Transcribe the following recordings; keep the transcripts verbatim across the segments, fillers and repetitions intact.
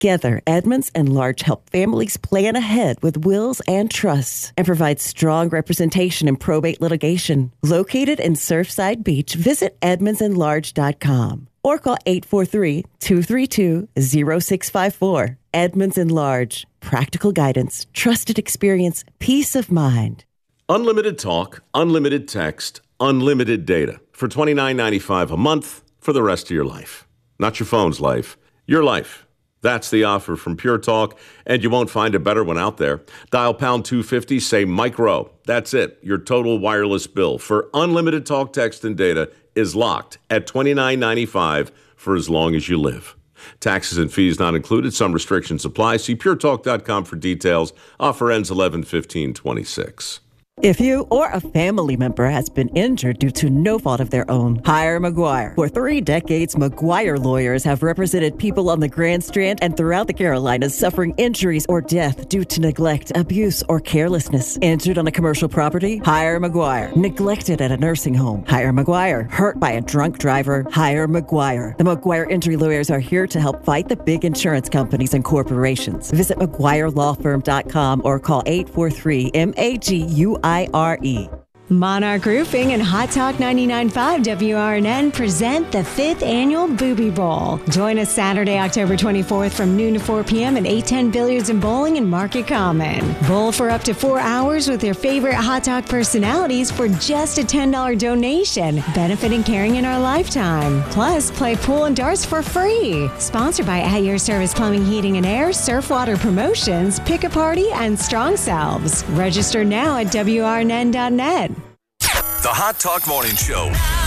Together, Edmonds and Large help families plan ahead with wills and trusts and provide strong representation in probate litigation. Located in Surfside Beach, visit edmonds and large dot com or call eight four three, two three two, zero six five four. Edmonds and Large. Practical guidance, trusted experience, peace of mind. Unlimited talk, unlimited text, unlimited data for twenty-nine ninety-five a month for the rest of your life. Not your phone's life, your life. That's the offer from Pure Talk, and you won't find a better one out there. Dial pound two fifty, say Mike Rowe. That's it. Your total wireless bill for unlimited talk, text, and data is locked at twenty-nine ninety-five for as long as you live. Taxes and fees not included. Some restrictions apply. See pure talk dot com for details. Offer ends eleven fifteen twenty-six. If you or a family member has been injured due to no fault of their own, hire McGuire. For three decades, McGuire lawyers have represented people on the Grand Strand and throughout the Carolinas suffering injuries or death due to neglect, abuse, or carelessness. Injured on a commercial property? Hire McGuire. Neglected at a nursing home? Hire McGuire. Hurt by a drunk driver? Hire McGuire. The McGuire injury lawyers are here to help fight the big insurance companies and corporations. Visit mcguire law firm dot com or call eight four three, M A G U I R E. Monarch Roofing and Hot Talk ninety-nine point five W R N N present the fifth annual Booby Bowl. Join us Saturday, October twenty-fourth from noon to four p.m. at eight ten Billiards and Bowling in Market Common. Bowl for up to four hours with your favorite Hot Talk personalities for just a ten dollars donation, benefiting Caring in Our Lifetime. Plus, play pool and darts for free. Sponsored by At Your Service Plumbing, Heating and Air, Surfwater Promotions, Pick a Party, and Strong Selves. Register now at W R N N dot net. The Hot Talk Morning Show.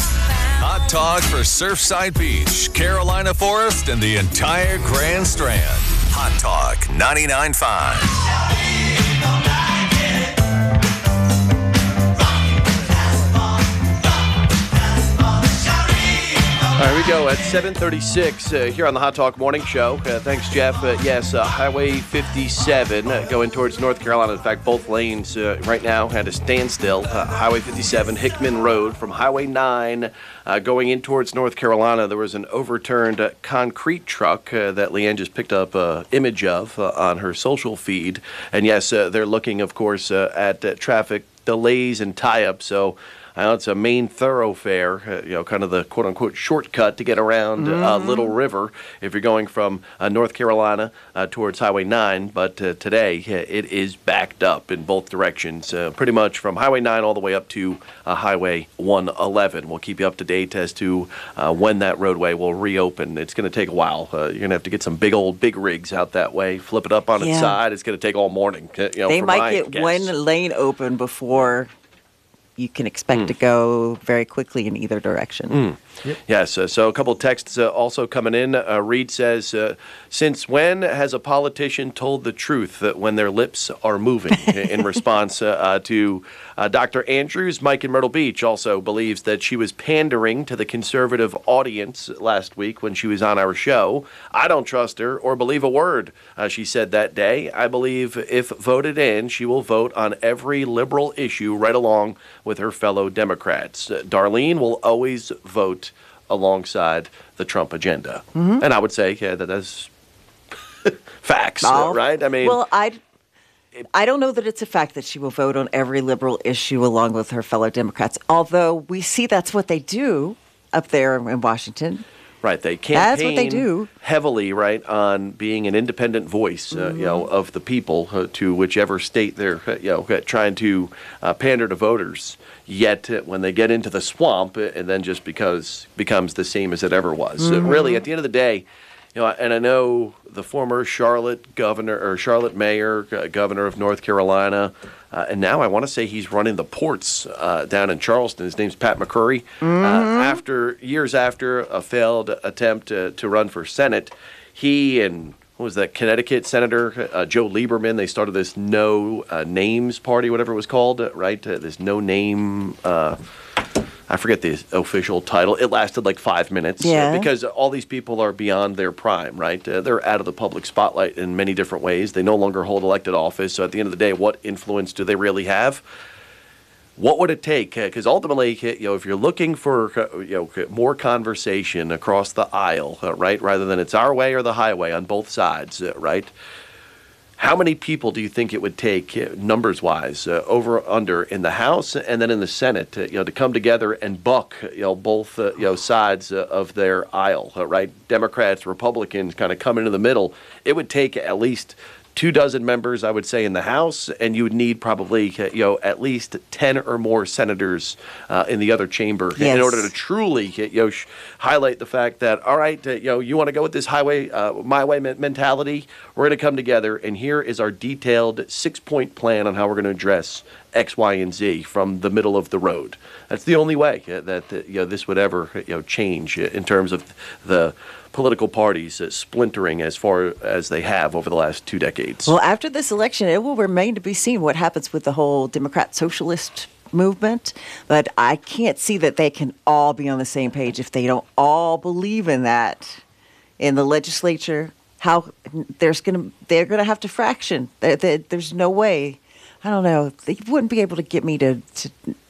Hot Talk for Surfside Beach, Carolina Forest, and the entire Grand Strand. Hot Talk ninety-nine point five. All right, we go at seven thirty-six uh, here on the Hot Talk Morning Show. Uh, thanks, Jeff. Uh, yes, uh, Highway fifty-seven uh, going towards North Carolina. In fact, both lanes uh, right now at a standstill. Uh, Highway fifty-seven, Hickman Road from Highway nine uh, going in towards North Carolina. There was an overturned uh, concrete truck uh, that Leanne just picked up an image of uh, on her social feed. And yes, uh, they're looking, of course, uh, at uh, traffic delays and tie-ups. So I know it's a main thoroughfare, uh, you know, kind of the quote-unquote shortcut to get around mm-hmm. uh, Little River if you're going from uh, North Carolina uh, towards Highway nine. But uh, today, uh, it is backed up in both directions, uh, pretty much from Highway nine all the way up to uh, Highway one eleven. We'll keep you up to date as to uh, when that roadway will reopen. It's going to take a while. Uh, you're going to have to get some big old big rigs out that way, flip it up on yeah. its side. It's going to take all morning. You know, they might get guess. one lane open before you can expect mm. to go very quickly in either direction. Mm. Yep. Yes, uh, so a couple of texts uh, also coming in. Uh, Reed says, uh, since when has a politician told the truth that when their lips are moving? In response uh, uh, to uh, Doctor Andrews, Mike in Myrtle Beach also believes that she was pandering to the conservative audience last week when she was on our show. I don't trust her or believe a word, uh, she said that day. I believe if voted in, she will vote on every liberal issue right along with her fellow Democrats. Uh, Darlene will always vote alongside the Trump agenda. Mm-hmm. And I would say yeah, that that's facts, oh, uh, right? I mean, well, I I don't know that it's a fact that she will vote on every liberal issue along with her fellow Democrats, although we see that's what they do up there in Washington. Right, they campaign That's what they do. heavily, right, on being an independent voice, uh, mm-hmm. you know, of the people uh, to whichever state they're, uh, you know, trying to uh, pander to voters. Yet, uh, when they get into the swamp, uh, and then just because becomes the same as it ever was. Mm-hmm. Uh, really, at the end of the day, you know, and I know the former Charlotte governor or Charlotte mayor, uh, governor of North Carolina, uh, and now I want to say he's running the ports uh, down in Charleston. His name's Pat McCurry. Mm-hmm. Uh, after years after a failed attempt uh, to run for Senate, he and what was that Connecticut Senator uh, Joe Lieberman, they started this No uh, Names Party, whatever it was called, uh, right? Uh, this No Name. Uh, I forget the official title. It lasted like five minutes yeah. uh, because all these people are beyond their prime, right? Uh, they're out of the public spotlight in many different ways. They no longer hold elected office. So at the end of the day, what influence do they really have? What would it take? Because ultimately, you know, if you're looking for you know more conversation across the aisle, uh, right, rather than it's our way or the highway on both sides, uh, right? How many people do you think it would take, uh, numbers-wise, uh, over under in the House and then in the Senate, uh, you know, to come together and buck, you know, both uh, you know sides uh, of their aisle, uh, right? Democrats, Republicans, kind of come into the middle. It would take at least two dozen members, I would say, in the House, and you would need probably, you know, at least ten or more senators uh, in the other chamber yes. in order to truly, you know, sh- highlight the fact that, all right, uh, you know, you want to go with this highway, uh, my way me- mentality, we're going to come together, and here is our detailed six-point plan on how we're going to address X, Y, and Z from the middle of the road. That's the only way uh, that uh, you know this would ever you know change in terms of the political parties uh, splintering as far as they have over the last two decades. Well, after this election, it will remain to be seen what happens with the whole Democrat socialist movement. But I can't see that they can all be on the same page if they don't all believe in that in the legislature. How there's gonna they're gonna have to fraction. There, there, there's no way. I don't know. They wouldn't be able to get me to, to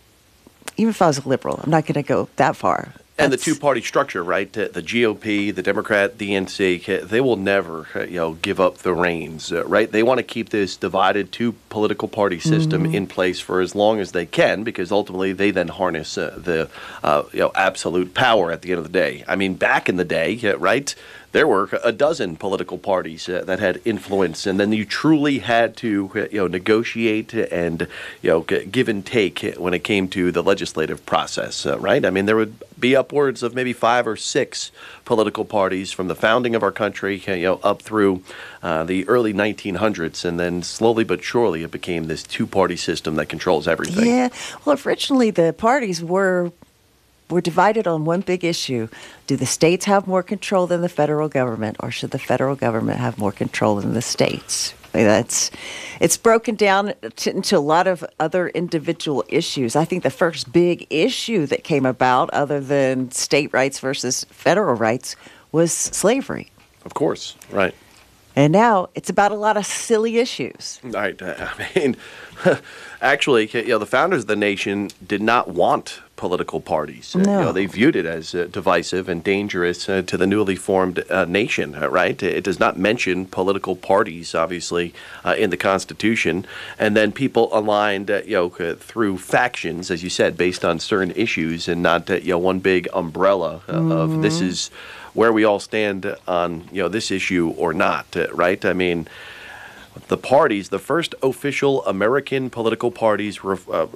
even if I was a liberal. I'm not going to go that far. And the two-party structure, right? The G O P, the Democrat, the N C, they will never, you know, give up the reins, right? They want to keep this divided two political party system mm-hmm. in place for as long as they can, because ultimately they then harness uh, the, uh, you know, absolute power at the end of the day. I mean, back in the day, right? There were a dozen political parties uh, that had influence, and then you truly had to, uh, you know, negotiate and, you know, g- give and take when it came to the legislative process, uh, right? I mean, there would be upwards of maybe five or six political parties from the founding of our country, you know, up through uh, the early nineteen hundreds, and then slowly but surely it became this two-party system that controls everything. Yeah. Well, originally the parties were. We're divided on one big issue. Do the states have more control than the federal government, or should the federal government have more control than the states? That's it's broken down to, into a lot of other individual issues. I think the first big issue that came about, other than state rights versus federal rights, was slavery. Of course, right. And now it's about a lot of silly issues. Right. I mean, actually, you know, the founders of the nation did not want political parties. No. Uh, you know, they viewed it as uh, divisive and dangerous uh, to the newly formed uh, nation, uh, right? It does not mention political parties, obviously, uh, in the Constitution. And then people aligned, uh, you know, uh, through factions, as you said, based on certain issues, and not, uh, you know, one big umbrella uh, mm-hmm. of this is where we all stand on, you know, this issue or not, uh, right? I mean, the parties, the first official American political parties were, uh,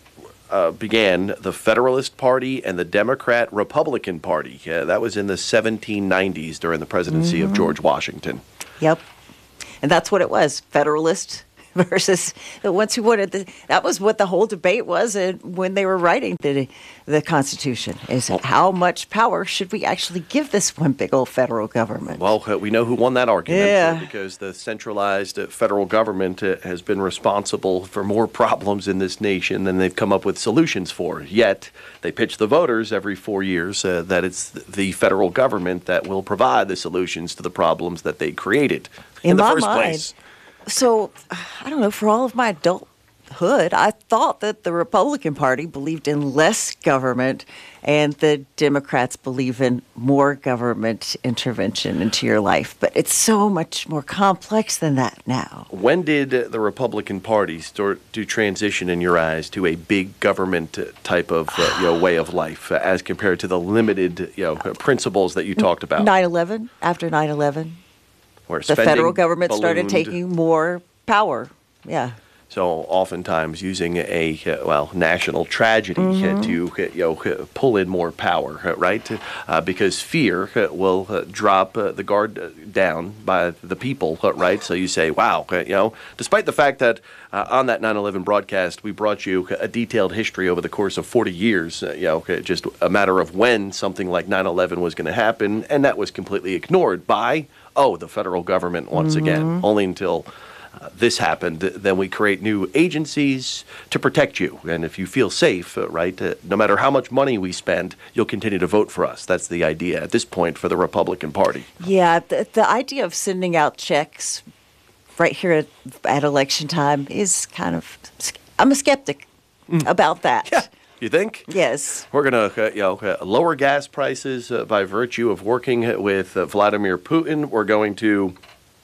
uh, began the Federalist Party and the Democrat-Republican Party. Uh, that was in the seventeen nineties during the presidency mm-hmm. of George Washington. Yep. And that's what it was, Federalist versus the ones who wanted the, that was what the whole debate was uh, when they were writing the the Constitution, is how much power should we actually give this one big old federal government? Well, uh, we know who won that argument, yeah. uh, because the centralized uh, federal government uh, has been responsible for more problems in this nation than they've come up with solutions for. Yet, they pitch the voters every four years uh, that it's the federal government that will provide the solutions to the problems that they created in, in the my first mind, place. So, I don't know, for all of my adulthood, I thought that the Republican Party believed in less government and the Democrats believe in more government intervention into your life. But it's so much more complex than that now. When did the Republican Party start to transition, in your eyes, to a big government type of uh, you know, way of life uh, as compared to the limited you know, principles that you talked about? nine eleven, after nine eleven. Where the federal government ballooned. started taking more power. Yeah. So oftentimes using a, uh, well, national tragedy mm-hmm. uh, to, uh, you know, uh, pull in more power, uh, right? Uh, because fear uh, will uh, drop uh, the guard uh, down by the people, uh, right? So you say, wow, uh, you know, despite the fact that uh, on that nine eleven broadcast, we brought you a detailed history over the course of forty years, uh, you know, just a matter of when something like nine eleven was going to happen, and that was completely ignored by, oh, the federal government once mm-hmm. again, only until Uh, this happened, then we create new agencies to protect you. And if you feel safe, uh, right, uh, no matter how much money we spend, you'll continue to vote for us. That's the idea at this point for the Republican Party. Yeah, the, the idea of sending out checks right here at, at election time is kind of, I'm a skeptic. Mm. about that. Yeah. You think? Yes. We're going to uh, you know, uh, lower gas prices uh, by virtue of working with uh, Vladimir Putin. We're going to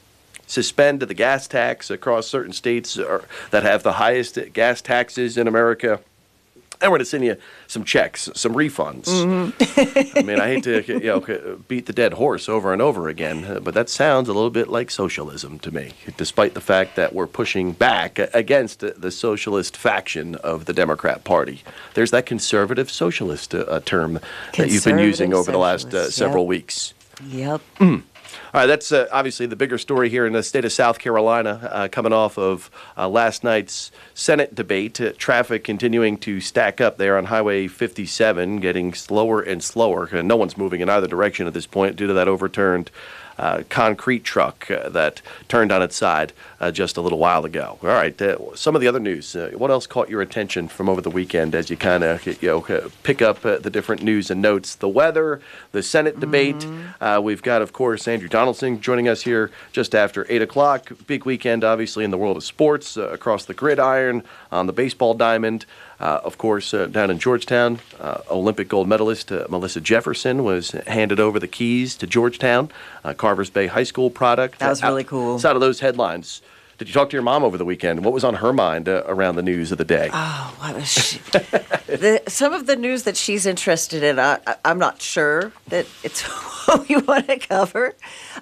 suspend the gas tax across certain states uh, that have the highest gas taxes in America. And we're going to send you some checks, some refunds. Mm-hmm. I mean, I hate to you know, beat the dead horse over and over again, but that sounds a little bit like socialism to me, despite the fact that we're pushing back against the socialist faction of the Democrat Party. There's that conservative socialist uh, term that you've been using over the last uh, several yep. weeks. Yep. Mm. All right, that's uh, obviously the bigger story here in the state of South Carolina, uh, coming off of uh, last night's Senate debate. Uh, traffic continuing to stack up there on Highway fifty-seven, getting slower and slower. And no one's moving in either direction at this point due to that overturned uh, concrete truck uh, that turned on its side uh, just a little while ago. All right, uh, some of the other news. Uh, what else caught your attention from over the weekend as you kind of you know pick up uh, the different news and notes? The weather, the Senate debate. Mm-hmm. Uh, we've got, of course, Andrew Donaldson joining us here just after eight o'clock. Big weekend, obviously, in the world of sports, uh, across the gridiron, on the baseball diamond. Uh, of course, uh, down in Georgetown, uh, Olympic gold medalist uh, Melissa Jefferson was handed over the keys to Georgetown, uh, Carvers Bay High School product. That was really out, cool. Outside of those headlines, did you talk to your mom over the weekend? What was on her mind uh, around the news of the day? Oh, what was she? the, some of the news that she's interested in, I, I, I'm not sure that it's what we want to cover.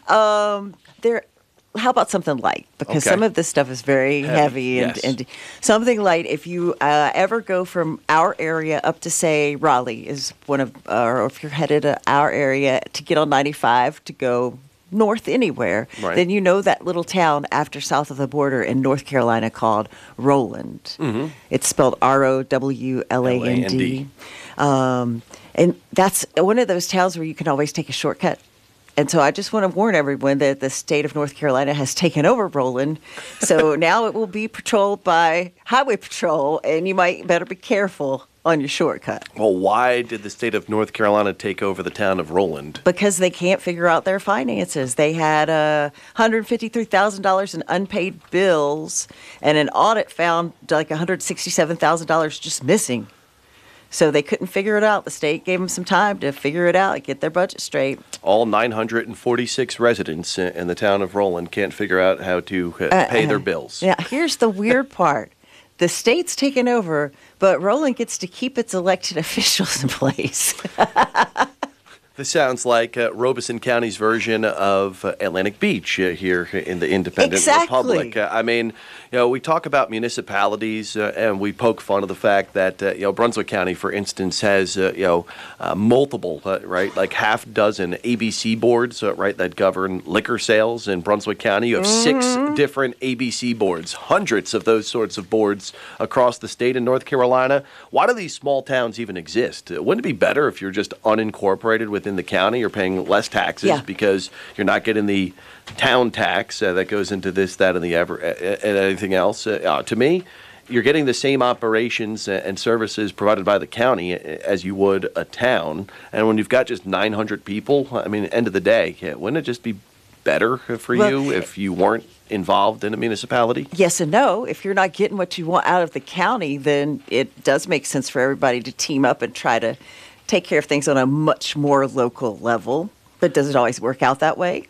Um, there. How about something light? Because okay. some of this stuff is very heavy, heavy and, yes. and something light. If you uh, ever go from our area up to, say, Raleigh is one of, uh, or if you're headed to our area to get on ninety-five to go north anywhere, right. then you know that little town after south of the border in North Carolina called Rowland. Mm-hmm. It's spelled R O W L A N D. Um, and that's one of those towns where you can always take a shortcut. And so I just want to warn everyone that the state of North Carolina has taken over Rowland. So now it will be patrolled by Highway Patrol, and you might better be careful on your shortcut. Well, why did the state of North Carolina take over the town of Rowland? Because they can't figure out their finances. They had uh, one hundred fifty-three thousand dollars in unpaid bills, and an audit found like one hundred sixty-seven thousand dollars just missing. So they couldn't figure it out. The state gave them some time to figure it out and get their budget straight. All nine hundred forty-six residents in the town of Rowland can't figure out how to uh, pay uh, their bills. Yeah, here's the weird part. The state's taken over, but Rowland gets to keep its elected officials in place. This sounds like uh, Robeson County's version of uh, Atlantic Beach uh, here in the Independent exactly. Republic. Uh, I mean, you know, we talk about municipalities uh, and we poke fun of the fact that, uh, you know, Brunswick County, for instance, has, uh, you know, uh, multiple, uh, right, like half dozen A B C boards, uh, right, that govern liquor sales in Brunswick County. You have mm-hmm. six different A B C boards, hundreds of those sorts of boards across the state in North Carolina. Why do these small towns even exist? Uh, wouldn't it be better if you're just unincorporated within the county? You're paying less taxes yeah. because you're not getting the town tax uh, that goes into this, that, and the ever, uh, and anything else. Uh, uh, to me, you're getting the same operations and services provided by the county as you would a town. And when you've got just nine hundred people, I mean, end of the day, yeah, wouldn't it just be better for well, you if you weren't involved in a municipality? Yes and no. If you're not getting what you want out of the county, then it does make sense for everybody to team up and try to take care of things on a much more local level. But does it always work out that way?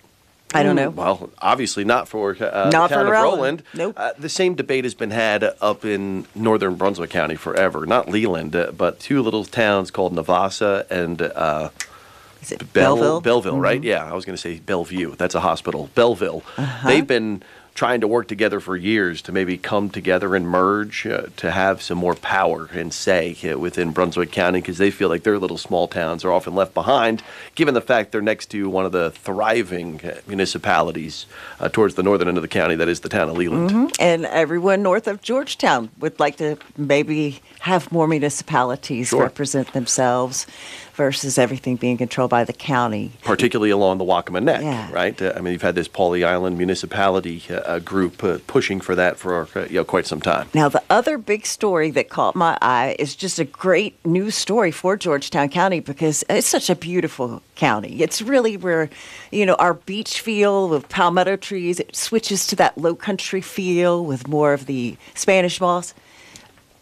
I don't know. Well, obviously not for uh, not the town for of Rowland. Rowland. Nope. Uh, the same debate has been had up in northern Brunswick County forever. Not Leland, uh, but two little towns called Navassa and uh, Is it Bell- Belleville? Belleville, Mm-hmm. right? Yeah, I was going to say Bellevue. That's a hospital. Belleville. Uh-huh. They've been trying to work together for years to maybe come together and merge uh, to have some more power and say uh, within Brunswick County, because they feel like their little small towns are often left behind, given the fact they're next to one of the thriving uh, municipalities uh, towards the northern end of the county, that is the town of Leland. Mm-hmm. And everyone north of Georgetown would like to maybe have more municipalities Sure. represent themselves versus everything being controlled by the county. Particularly along the Waccamaw Neck, Yeah. right? Uh, I mean, you've had this Pawleys Island municipality uh, group uh, pushing for that for uh, you know, quite some time. Now, the other big story that caught my eye is just a great news story for Georgetown County because it's such a beautiful county. It's really where, you know, our beach feel with palmetto trees, it switches to that low country feel with more of the Spanish moss.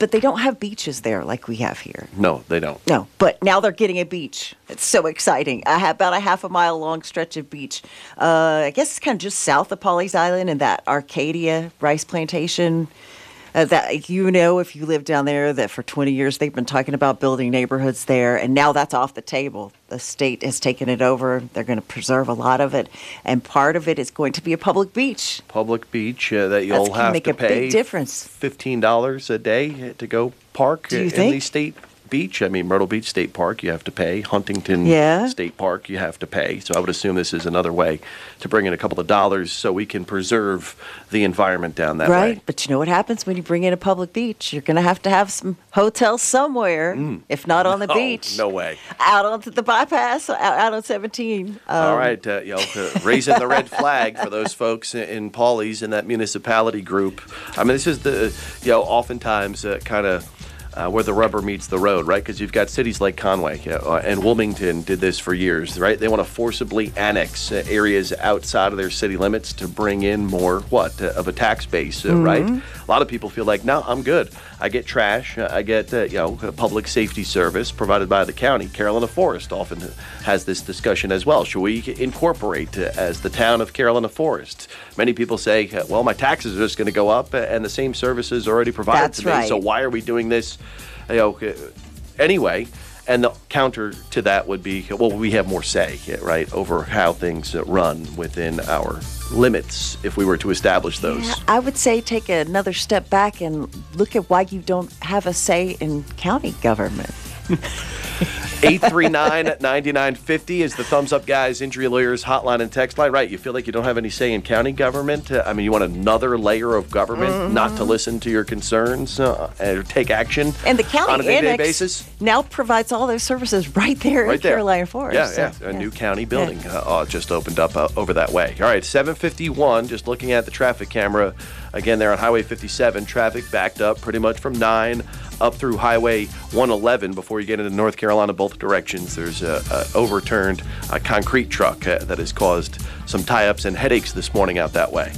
but they don't have beaches there like we have here. No, they don't. No, but now they're getting a beach. It's so exciting. I have about a half a mile long stretch of beach. Uh, I guess it's kind of just south of Pawleys Island in that Arcadia rice plantation. Uh, that you know, if you live down there, that for twenty years they've been talking about building neighborhoods there, and now that's off the table. The state has taken it over. They're going to preserve a lot of it, and part of it is going to be a public beach. Public beach uh, that you'll That's have make to a pay big difference. fifteen dollars a day to go park Do you in think? the state beach. I mean, Myrtle Beach State Park, you have to pay. Huntington Yeah. State Park, you have to pay. So I would assume this is another way to bring in a couple of dollars so we can preserve the environment down that Right, way. but you know what happens when you bring in a public beach? You're going to have to have some hotels somewhere, if not on the No, beach. no way. Out onto the bypass, out, out on seventeen. Um, All right, uh, you know, uh, raising the red flag for those folks in, in Pawleys in that municipality group. I mean, this is the, you know, oftentimes uh, kind of uh, where the rubber meets the road, right? Because you've got cities like Conway uh, and Wilmington did this for years, right? They want to forcibly annex uh, areas outside of their city limits to bring in more, what, uh, of a tax base, uh, right? A lot of people feel like, no, I'm good. I get trash. uh, I get, uh, you know, a public safety service provided by the county. Carolina Forest often has this discussion as well. Should we incorporate uh, as the town of Carolina Forest? Many people say, uh, well, my taxes are just going to go up, uh, and the same services are already provided That's to me. right. So why are we doing this, you know, uh, anyway? And the counter to that would be, well, we have more say, right, over how things uh, run within our limits if we were to establish those. Yeah, I would say take another step back and look at why you don't have a say in county government. eight three nine, nine nine five zero is the Thumbs Up Guys Injury Lawyers hotline and text line. Right, you feel like you don't have any say in county government? Uh, I mean, you want another layer of government Mm-hmm. not to listen to your concerns uh, and take action And the county on a day-to-day annex basis? now provides all those services right there Right in there. Carolina Forest. Yeah, So, yeah. A new county building uh, uh, just opened up uh, over that way. All right, seven fifty-one, just looking at the traffic camera. Again, there on Highway fifty-seven, traffic backed up pretty much from nine up through Highway one eleven before you get into North Carolina, both directions. There's a, a overturned uh, concrete truck uh, that has caused some tie-ups and headaches this morning out that way.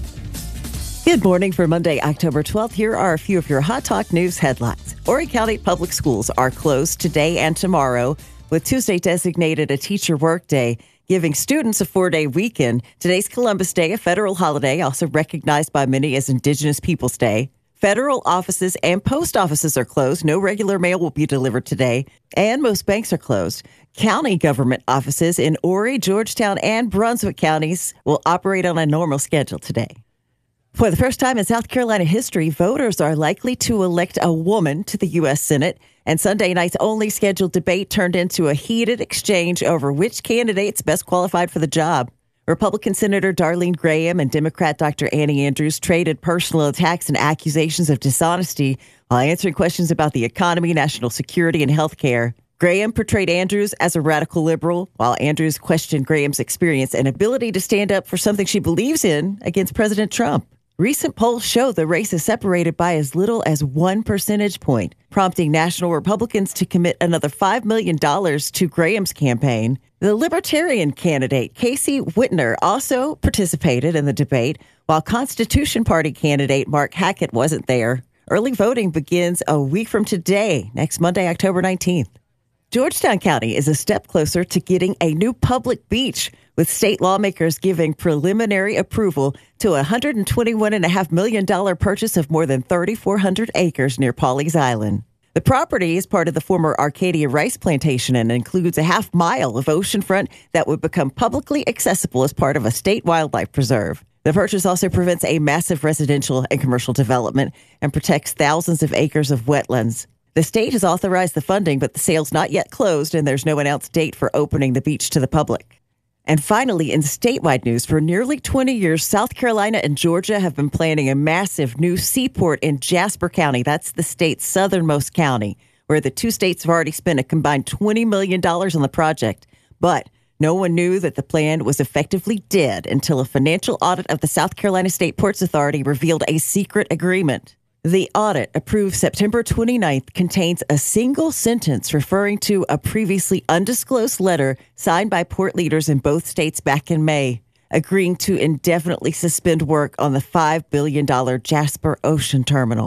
Good morning for Monday, October twelfth. Here are a few of your Hot Talk News headlines. Horry County Public Schools are closed today and tomorrow, with Tuesday designated a teacher workday, giving students a four-day weekend. Today's Columbus Day, a federal holiday, also recognized by many as Indigenous Peoples Day. Federal offices and post offices are closed. No regular mail will be delivered today, and most banks are closed. County government offices in Horry, Georgetown, and Brunswick counties will operate on a normal schedule today. For the first time in South Carolina history, voters are likely to elect a woman to the U S Senate, and Sunday night's only scheduled debate turned into a heated exchange over which candidate's best qualified for the job. Republican Senator Darlene Graham and Democrat Doctor Annie Andrews traded personal attacks and accusations of dishonesty while answering questions about the economy, national security, and health care. Graham portrayed Andrews as a radical liberal, while Andrews questioned Graham's experience and ability to stand up for something she believes in against President Trump. Recent polls show the race is separated by as little as one percentage point, prompting national Republicans to commit another five million dollars to Graham's campaign. The Libertarian candidate, Casey Whitner, also participated in the debate, while Constitution Party candidate Mark Hackett wasn't there. Early voting begins a week from today, next Monday, October nineteenth. Georgetown County is a step closer to getting a new public beach, with state lawmakers giving preliminary approval to a one hundred twenty-one point five million dollars purchase of more than three thousand four hundred acres near Pawleys Island. The property is part of the former Arcadia rice plantation and includes a half mile of oceanfront that would become publicly accessible as part of a state wildlife preserve. The purchase also prevents a massive residential and commercial development and protects thousands of acres of wetlands. The state has authorized the funding, but the sale's not yet closed, and there's no announced date for opening the beach to the public. And finally, in statewide news, for nearly twenty years, South Carolina and Georgia have been planning a massive new seaport in Jasper County. That's the state's southernmost county, where the two states have already spent a combined twenty million dollars on the project. But no one knew that the plan was effectively dead until a financial audit of the South Carolina State Ports Authority revealed a secret agreement. The audit, approved September twenty-ninth, contains a single sentence referring to a previously undisclosed letter signed by port leaders in both states back in May, agreeing to indefinitely suspend work on the five billion dollars Jasper Ocean Terminal. The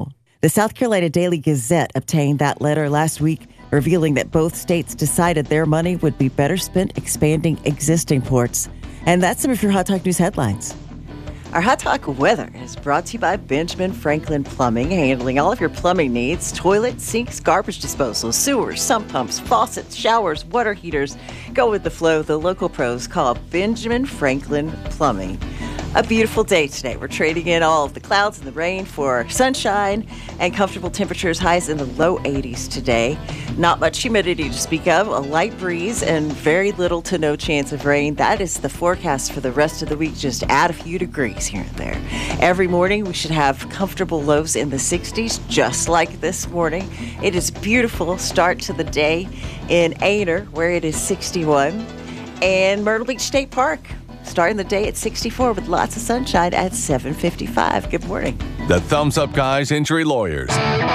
The South Carolina Daily Gazette obtained that letter last week, revealing that both states decided their money would be better spent expanding existing ports. And that's some of your Hot Talk News headlines. Our Hot Talk weather is brought to you by Benjamin Franklin Plumbing, handling all of your plumbing needs: toilets, sinks, garbage disposal, sewers, sump pumps, faucets, showers, water heaters. Go with the flow. The local pros call Benjamin Franklin Plumbing. A beautiful day today. We're trading in all of the clouds and the rain for sunshine and comfortable temperatures, highs in the low eighties today. Not much humidity to speak of, a light breeze, and very little to no chance of rain. That is the forecast for the rest of the week. Just add a few degrees here and there. Every morning we should have comfortable lows in the sixties, just like this morning. It is a beautiful start to the day in Aner, where it is sixty-one, and Myrtle Beach State Park, starting the day at sixty-four with lots of sunshine at seven fifty-five. Good morning. The Thumbs Up Guys Injury Lawyers.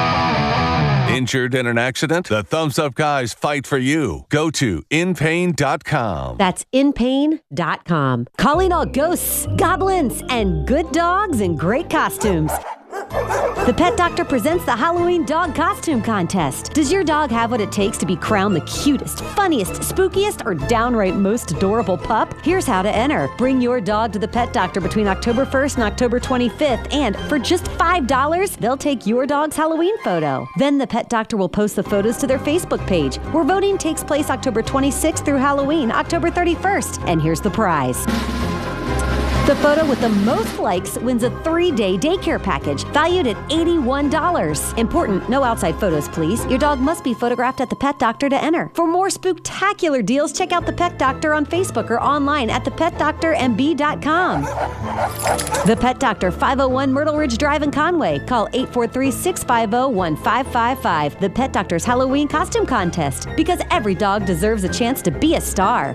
Injured in an accident? The Thumbs Up Guys fight for you. Go to in pain dot com. That's in pain dot com. Calling all ghosts, goblins, and good dogs in great costumes. The Pet Doctor presents the Halloween Dog Costume Contest. Does your dog have what it takes to be crowned the cutest, funniest, spookiest, or downright most adorable pup? Here's how to enter. Bring your dog to the Pet Doctor between October first and October twenty-fifth, and for just five dollars, they'll take your dog's Halloween photo. Then the Pet Doctor will post the photos to their Facebook page, where voting takes place October twenty-sixth through Halloween, October thirty-first. And here's the prize. The photo with the most likes wins a three-day daycare package valued at eighty-one dollars. Important, no outside photos, please. Your dog must be photographed at the Pet Doctor to enter. For more spooktacular deals, check out the Pet Doctor on Facebook or online at the pet doctor m b dot com. The Pet Doctor, five oh one Myrtle Ridge Drive in Conway. Call eight four three, six five zero, one five five five. The Pet Doctor's Halloween Costume Contest, because every dog deserves a chance to be a star.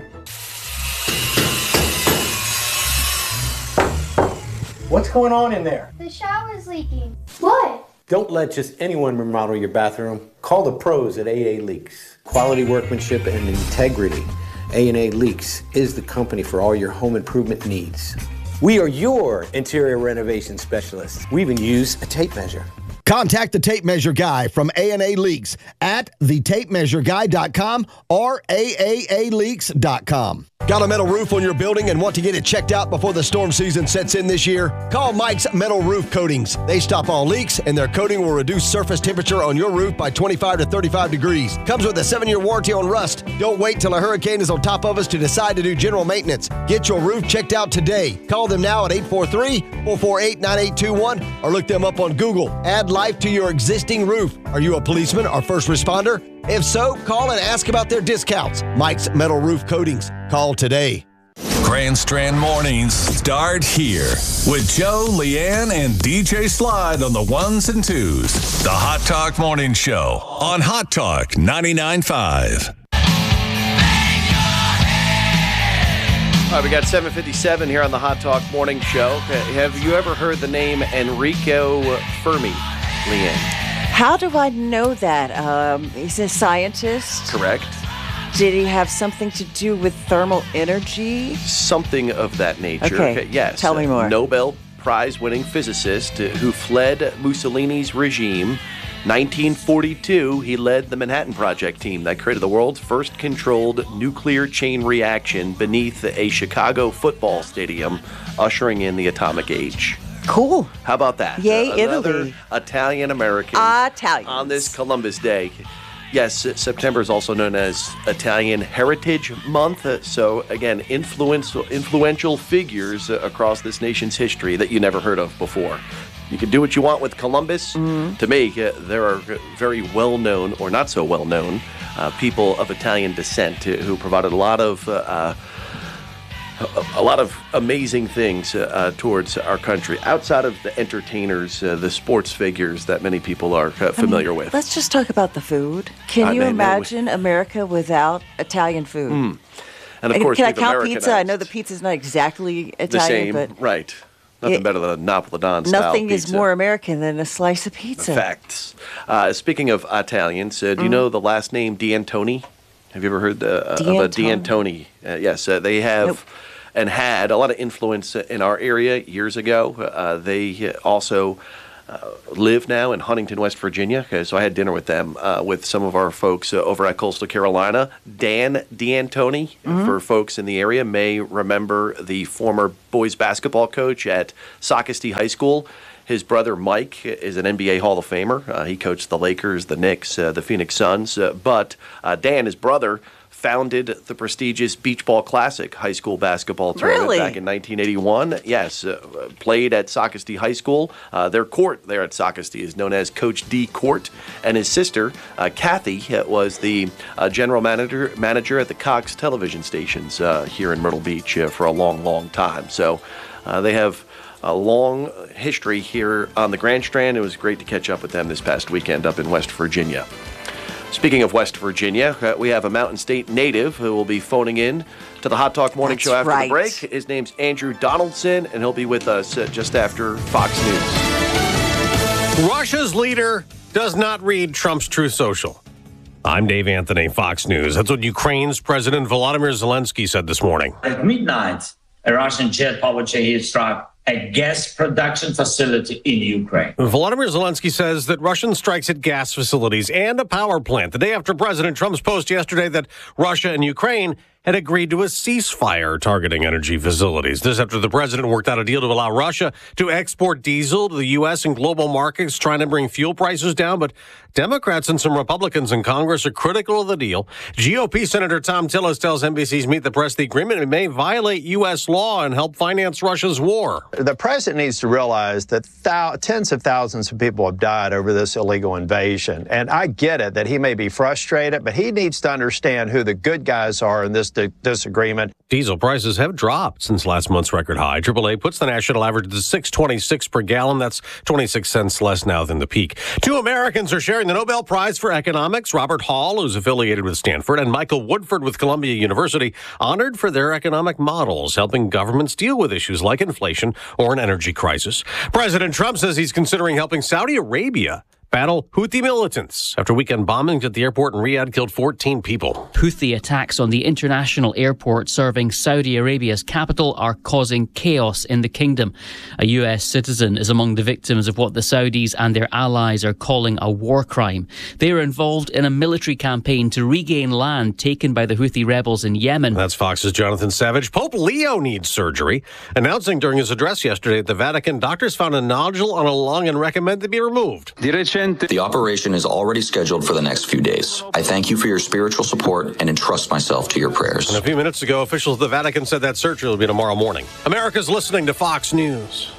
What's going on in there? The shower's leaking. What? Don't let just anyone remodel your bathroom. Call the pros at A A Leaks. Quality workmanship and integrity. A and A Leaks is the company for all your home improvement needs. We are your interior renovation specialists. We even use a tape measure. Contact the Tape Measure Guy from A and A Leaks at the tape measure guy dot com or A A A leaks dot com. Got a metal roof on your building and want to get it checked out before the storm season sets in this year? Call Mike's Metal Roof Coatings. They stop all leaks, and their coating will reduce surface temperature on your roof by twenty-five to thirty-five degrees. Comes with a seven-year warranty on rust. Don't wait till a hurricane is on top of us to decide to do general maintenance. Get your roof checked out today. Call them now at eight four three, four four eight, nine eight two one or look them up on Google. Add life to your existing roof. Are you a policeman or first responder? If so, call and ask about their discounts. Mike's Metal Roof Coatings. Call today. Grand Strand Mornings start here with Joe, Leanne, and D J Slide on the ones and twos. The Hot Talk Morning Show on Hot Talk ninety-nine point five. All right, we got seven fifty-seven here on the Hot Talk Morning Show. Have you ever heard the name Enrico Fermi, Leanne? How do I know that? Um, he's a scientist. Correct. Did he have something to do with thermal energy? Something of that nature. Okay, yes. Tell me more. Nobel Prize-winning physicist who fled Mussolini's regime. nineteen forty-two, he led the Manhattan Project team that created the world's first controlled nuclear chain reaction beneath a Chicago football stadium, ushering in the atomic age. Cool. How about that? Yay, uh, Another Italy. Italian-American Italians. on this Columbus Day. Yes, September is also known as Italian Heritage Month. Uh, so, again, influential, influential figures uh, across this nation's history that you never heard of before. You can do what you want with Columbus. Mm-hmm. To me, uh, there are very well-known or not so well-known uh, people of Italian descent uh, who provided a lot of uh, uh, a lot of amazing things uh, uh, towards our country, outside of the entertainers, uh, the sports figures that many people are uh, familiar I mean, with. Let's just talk about the food. Can Uh, you man, man, imagine America without Italian food? Mm. And of course, Can I we've count pizza? I know Americanized the pizza's not exactly Italian, the same, but right? Nothing it- better than a Napolitan style nothing pizza. is more American than a slice of pizza. Facts. Uh, speaking of Italians, uh, do you Mm. know the last name D'Antoni? Have you ever heard the, uh, of a D'Antoni? D'Antoni? Uh, yes, uh, they have Nope. and had a lot of influence in our area years ago. Uh, they also uh, live now in Huntington, West Virginia. Okay, so I had dinner with them, uh, with some of our folks uh, over at Coastal Carolina. Dan D'Antoni, mm-hmm. for folks in the area, may remember the former boys basketball coach at Socastee High School. His brother Mike is an N B A Hall of Famer. Uh, he coached the Lakers, the Knicks, uh, the Phoenix Suns. Uh, but uh, Dan, his brother, founded the prestigious Beach Ball Classic high school basketball tournament really? back in nineteen eighty-one. Yes, uh, played at Socastee High School. Uh, their court there at Socastee is known as Coach D Court, and his sister, uh, Kathy, uh, was the uh, general manager manager at the Cox television stations uh, here in Myrtle Beach uh, for a long, long time. So uh, they have a long history here on the Grand Strand. It was great to catch up with them this past weekend up in West Virginia. Speaking of West Virginia, uh, we have a Mountain State native who will be phoning in to the Hot Talk Morning That's Show after right. the break. His name's Andrew Donaldson, and he'll be with us uh, just after Fox News. Russia's leader does not read Trump's Truth Social. I'm Dave Anthony, Fox News. That's what Ukraine's President Volodymyr Zelensky said this morning. At midnight, a Russian jet-powered Shahed struck a gas production facility in Ukraine. Volodymyr Zelensky says that Russian strikes at gas facilities and a power plant the day after President Trump's post yesterday that Russia and Ukraine had agreed to a ceasefire targeting energy facilities. This after the president worked out a deal to allow Russia to export diesel to the U S and global markets, trying to bring fuel prices down. But Democrats and some Republicans in Congress are critical of the deal. G O P Senator Tom Tillis tells N B C's Meet the Press the agreement may violate U S law and help finance Russia's war. The president needs to realize that thou- tens of thousands of people have died over this illegal invasion. And I get it that he may be frustrated, but he needs to understand who the good guys are in this disagreement. Diesel prices have dropped since last month's record high. triple A puts the national average to six twenty-six per gallon. That's twenty-six cents less now than the peak. Two Americans are sharing the Nobel Prize for Economics. Robert Hall, who's affiliated with Stanford, and Michael Woodford with Columbia University, honored for their economic models, helping governments deal with issues like inflation or an energy crisis. President Trump says he's considering helping Saudi Arabia battle Houthi militants after weekend bombings at the airport in Riyadh killed fourteen people. Houthi attacks on the international airport serving Saudi Arabia's capital are causing chaos in the kingdom. A U S citizen is among the victims of what the Saudis and their allies are calling a war crime. They are involved in a military campaign to regain land taken by the Houthi rebels in Yemen. That's Fox's Jonathan Savage. Pope Leo needs surgery. Announcing during his address yesterday at the Vatican, doctors found a nodule on a lung and recommend it be removed. The operation is already scheduled for the next few days. I thank you for your spiritual support and entrust myself to your prayers. And a few minutes ago, officials of the Vatican said that surgery will be tomorrow morning. America's listening to Fox News.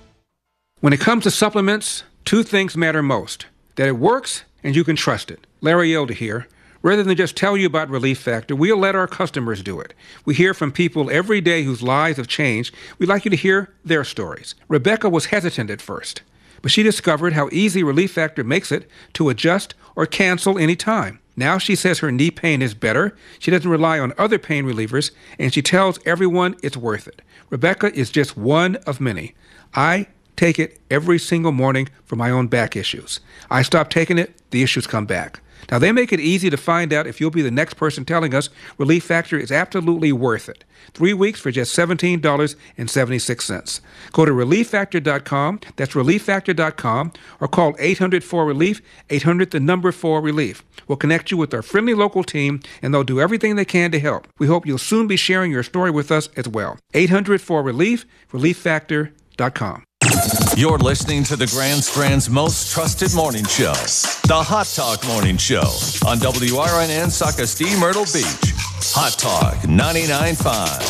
When it comes to supplements, two things matter most: that it works and you can trust it. Larry Elder here. Rather than just tell you about Relief Factor, we'll let our customers do it. We hear from people every day whose lives have changed. We'd like you to hear their stories. Rebecca was hesitant at first, but she discovered how easy Relief Factor makes it to adjust or cancel any time. Now she says her knee pain is better, she doesn't rely on other pain relievers, and she tells everyone it's worth it. Rebecca is just one of many. I take it every single morning for my own back issues. I stop taking it, the issues come back. Now, they make it easy to find out if you'll be the next person telling us Relief Factor is absolutely worth it. Three weeks for just seventeen dollars and seventy-six cents. Go to relief factor dot com, that's relief factor dot com, or call eight hundred four relief, eight hundred the number four relief. We'll connect you with our friendly local team, and they'll do everything they can to help. We hope you'll soon be sharing your story with us as well. eight hundred four relief, relief factor dot com. You're listening to the Grand Strand's most trusted morning show, the Hot Talk Morning Show on W R N N Socastee, Myrtle Beach. Hot Talk ninety-nine point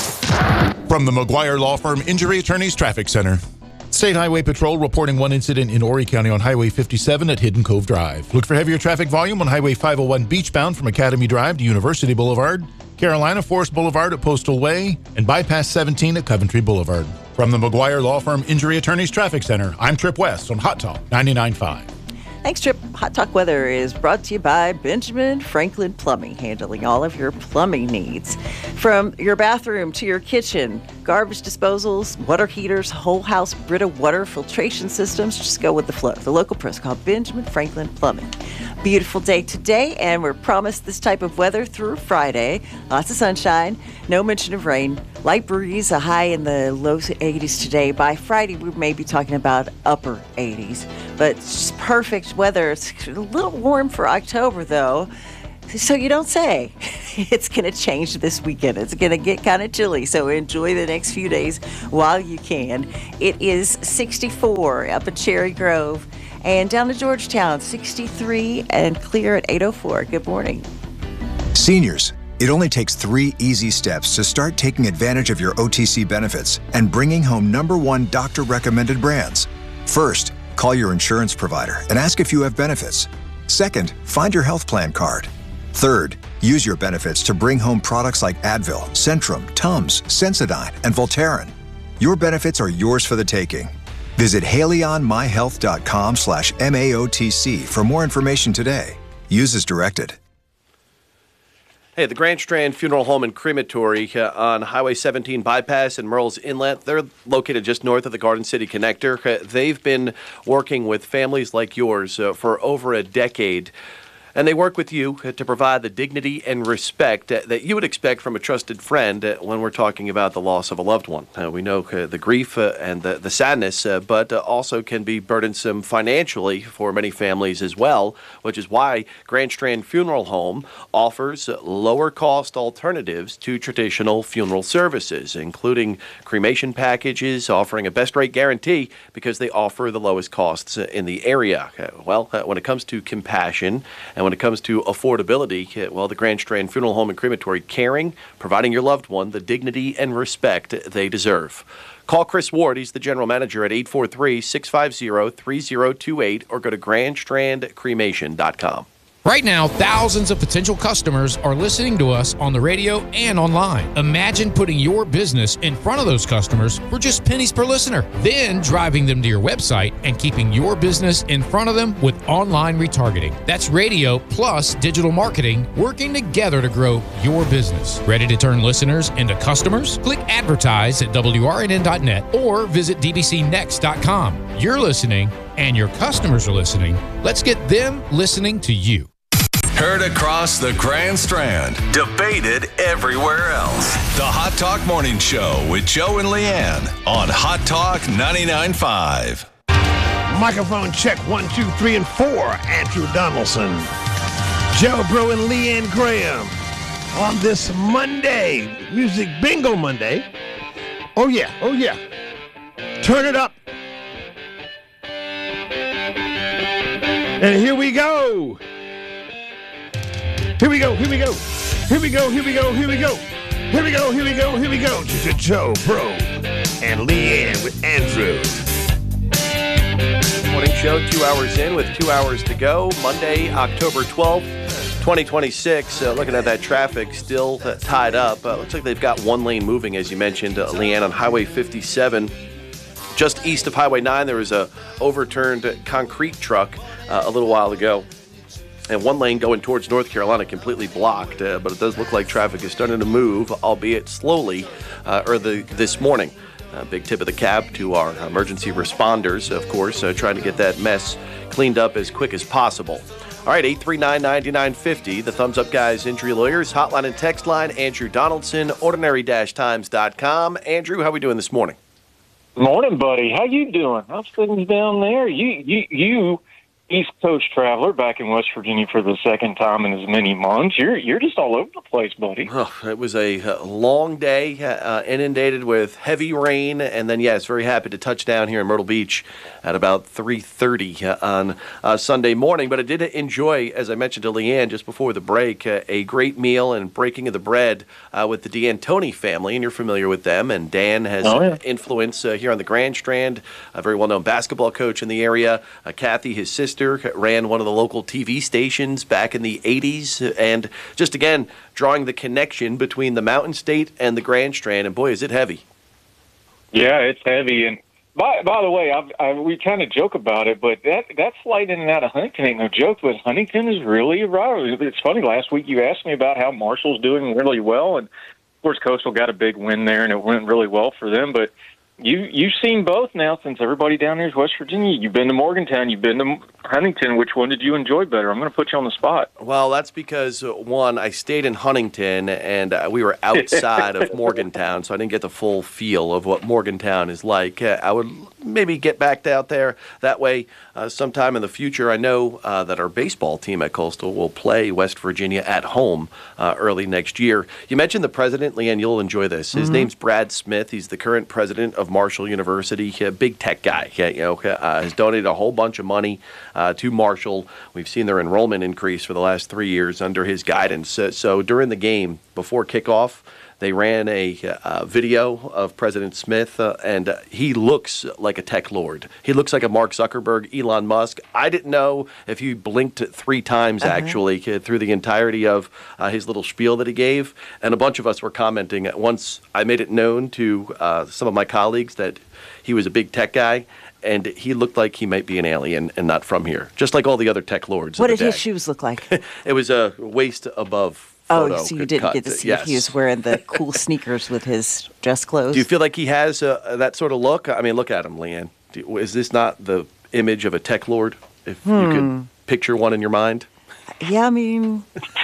five. From the McGuire Law Firm Injury Attorneys Traffic Center. State Highway Patrol reporting one incident in Horry County on Highway fifty-seven at Hidden Cove Drive. Look for heavier traffic volume on Highway five oh one beachbound from Academy Drive to University Boulevard, Carolina Forest Boulevard at Postal Way, and Bypass seventeen at Coventry Boulevard. From the McGuire Law Firm Injury Attorneys Traffic Center, I'm Trip West on Hot Talk ninety-nine point five. Thanks, Trip. Hot Talk Weather is brought to you by Benjamin Franklin Plumbing, handling all of your plumbing needs. From your bathroom to your kitchen, garbage disposals, water heaters, whole house Brita water filtration systems. Just go with the flow. The local pros called Benjamin Franklin Plumbing. Beautiful day today, and we're promised this type of weather through Friday. Lots of sunshine, no mention of rain. Light breeze, a high in the low eighties today. By Friday, we may be talking about upper eighties. But it's just perfect weather. It's a little warm for October, though. So you don't say. It's going to change this weekend. It's going to get kind of chilly, so enjoy the next few days while you can. It is sixty-four up at Cherry Grove, and down to Georgetown, sixty-three, and clear at eight oh four. Good morning. Seniors, it only takes three easy steps to start taking advantage of your O T C benefits and bringing home number one doctor-recommended brands. First, call your insurance provider and ask if you have benefits. Second, find your health plan card. Third, use your benefits to bring home products like Advil, Centrum, Tums, Sensodyne, and Voltaren. Your benefits are yours for the taking. Visit haleyonmyhealth.com slash MAOTC for more information today. Use as directed. Hey, the Grand Strand Funeral Home and Crematory uh, on Highway seventeen bypass and Merle's Inlet. They're located just north of the Garden City Connector. Uh, they've been working with families like yours uh, for over a decade. And they work with you to provide the dignity and respect that you would expect from a trusted friend when we're talking about the loss of a loved one. Uh, we know uh, the grief uh, and the, the sadness, uh, but uh, also can be burdensome financially for many families as well, which is why Grand Strand Funeral Home offers lower-cost alternatives to traditional funeral services, including cremation packages, offering a best-rate guarantee because they offer the lowest costs in the area. Uh, well, uh, when it comes to compassion and when it comes to affordability, well, the Grand Strand Funeral Home and Crematory, caring, providing your loved one the dignity and respect they deserve. Call Chris Ward. He's the general manager at eight four three, six five zero, three zero two eight or go to grand strand cremation dot com. Right now, thousands of potential customers are listening to us on the radio and online. Imagine putting your business in front of those customers for just pennies per listener, then driving them to your website and keeping your business in front of them with online retargeting. That's radio plus digital marketing working together to grow your business. Ready to turn listeners into customers? Click advertise at W R N N dot net or visit D B C next dot com. You're listening and your customers are listening. Let's get them listening to you. Heard across the Grand Strand. Debated everywhere else. The Hot Talk Morning Show with Joe and Leanne on Hot Talk ninety-nine point five. Microphone check one, two, three, and four. Andrew Donaldson, Joe Bro, and Leanne Graham on this Monday, Music Bingo Monday. Oh, yeah. Oh, yeah. Turn it up. And here we go. Here we go, here we go, here we go, here we go, here we go, here we go, here we go, here we go. Joe, Bro, and Leanne with Andrew. Morning show, two hours in with two hours to go. Monday, October twelfth, twenty twenty-six. Uh, looking at that traffic, still uh, tied up. Uh, looks like they've got one lane moving, as you mentioned, uh, Leanne, on Highway fifty-seven. Just east of Highway nine, there was a overturned concrete truck uh, a little while ago. And one lane going towards North Carolina completely blocked, uh, but it does look like traffic is starting to move, albeit slowly, uh, or the, this morning. Uh, big tip of the cap to our emergency responders, of course, uh, trying to get that mess cleaned up as quick as possible. All right, eight three nine, nine nine five zero, the Thumbs Up Guys Injury Lawyers, hotline and text line, Andrew Donaldson, ordinary dash times dot com. Andrew, how are we doing this morning? Morning, buddy. How you doing? How's things down there? You, you, you... East Coast traveler back in West Virginia for the second time in as many months. You're you're just all over the place, buddy. Oh, it was a uh, long day, uh, inundated with heavy rain, and then, yes, very happy to touch down here in Myrtle Beach at about three thirty uh, on uh, Sunday morning. But I did enjoy, as I mentioned to Leanne just before the break, uh, a great meal and breaking of the bread uh, with the D'Antoni family, and you're familiar with them. And Dan has oh, yeah. influence uh, here on the Grand Strand, a very well-known basketball coach in the area. Uh, Kathy, his sister, ran one of the local T V stations back in the eighties, and just again drawing the connection between the Mountain State and the Grand Strand, and boy, is it heavy. Yeah, it's heavy. And by by the way, I've, I, we kind of joke about it, but that that flight in and out of Huntington ain't no joke. But Huntington is really right. It's funny. Last week you asked me about how Marshall's doing really well, and course, Coastal got a big win there, and it went really well for them. But you, you've seen both now since everybody down there is West Virginia. You've been to Morgantown. You've been to Huntington. Which one did you enjoy better? I'm going to put you on the spot. Well, that's because, uh, one, I stayed in Huntington, and uh, we were outside of Morgantown, so I didn't get the full feel of what Morgantown is like. Uh, I would maybe get back out there that way uh, sometime in the future. I know uh, that our baseball team at Coastal will play West Virginia at home uh, early next year. You mentioned the president, Leanne. You'll enjoy this. His mm-hmm. name's Brad Smith. He's the current president of Marshall University. A big tech guy. You know, uh, has donated a whole bunch of money uh, to Marshall. We've seen their enrollment increase for the last three years under his guidance. Uh, so during the game, before kickoff, they ran a uh, video of President Smith, uh, and uh, he looks like a tech lord. He looks like a Mark Zuckerberg, Elon Musk. I didn't know if he blinked three times, uh-huh. actually, through the entirety of uh, his little spiel that he gave. And a bunch of us were commenting. Once I made it known to uh, some of my colleagues that he was a big tech guy, and he looked like he might be an alien and not from here, just like all the other tech lords. What of the did his day. shoes look like? It was a waist above. Oh, so you didn't cut. get to see yes. if he was wearing the cool sneakers with his dress clothes? Do you feel like he has uh, that sort of look? I mean, look at him, Leanne. Do, is this not the image of a tech lord, if hmm. you could picture one in your mind? Yeah, I mean,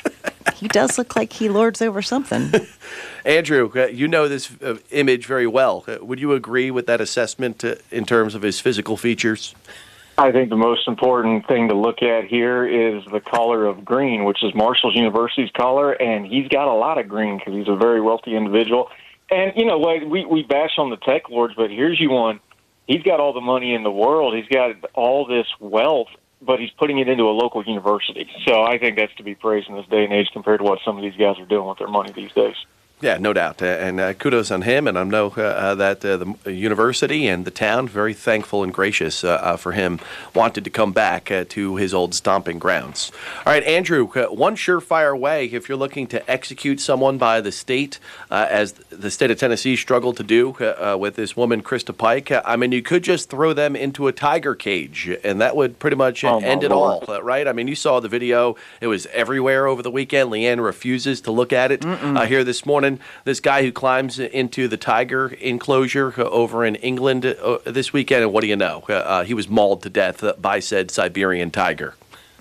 he does look like he lords over something. Andrew, uh, you know this uh, image very well. Uh, would you agree with that assessment uh, in terms of his physical features? I think the most important thing to look at here is the color of green, which is Marshall University's color, and he's got a lot of green because he's a very wealthy individual. And, you know, we, we bash on the tech lords, but here's you one. He's got all the money in the world. He's got all this wealth, but he's putting it into a local university. So I think that's to be praised in this day and age compared to what some of these guys are doing with their money these days. Yeah, no doubt. Uh, and uh, kudos on him. And I know uh, that uh, the university and the town, very thankful and gracious uh, uh, for him, wanted to come back uh, to his old stomping grounds. All right, Andrew, uh, one surefire way, if you're looking to execute someone by the state, uh, as the state of Tennessee struggled to do uh, uh, with this woman, Krista Pike, uh, I mean, you could just throw them into a tiger cage, and that would pretty much oh, end it all, uh, right? I mean, you saw the video. It was everywhere over the weekend. Leanne refuses to look at it uh, here this morning. This guy who climbs into the tiger enclosure over in England uh, this weekend, and what do you know? Uh, he was mauled to death by said Siberian tiger.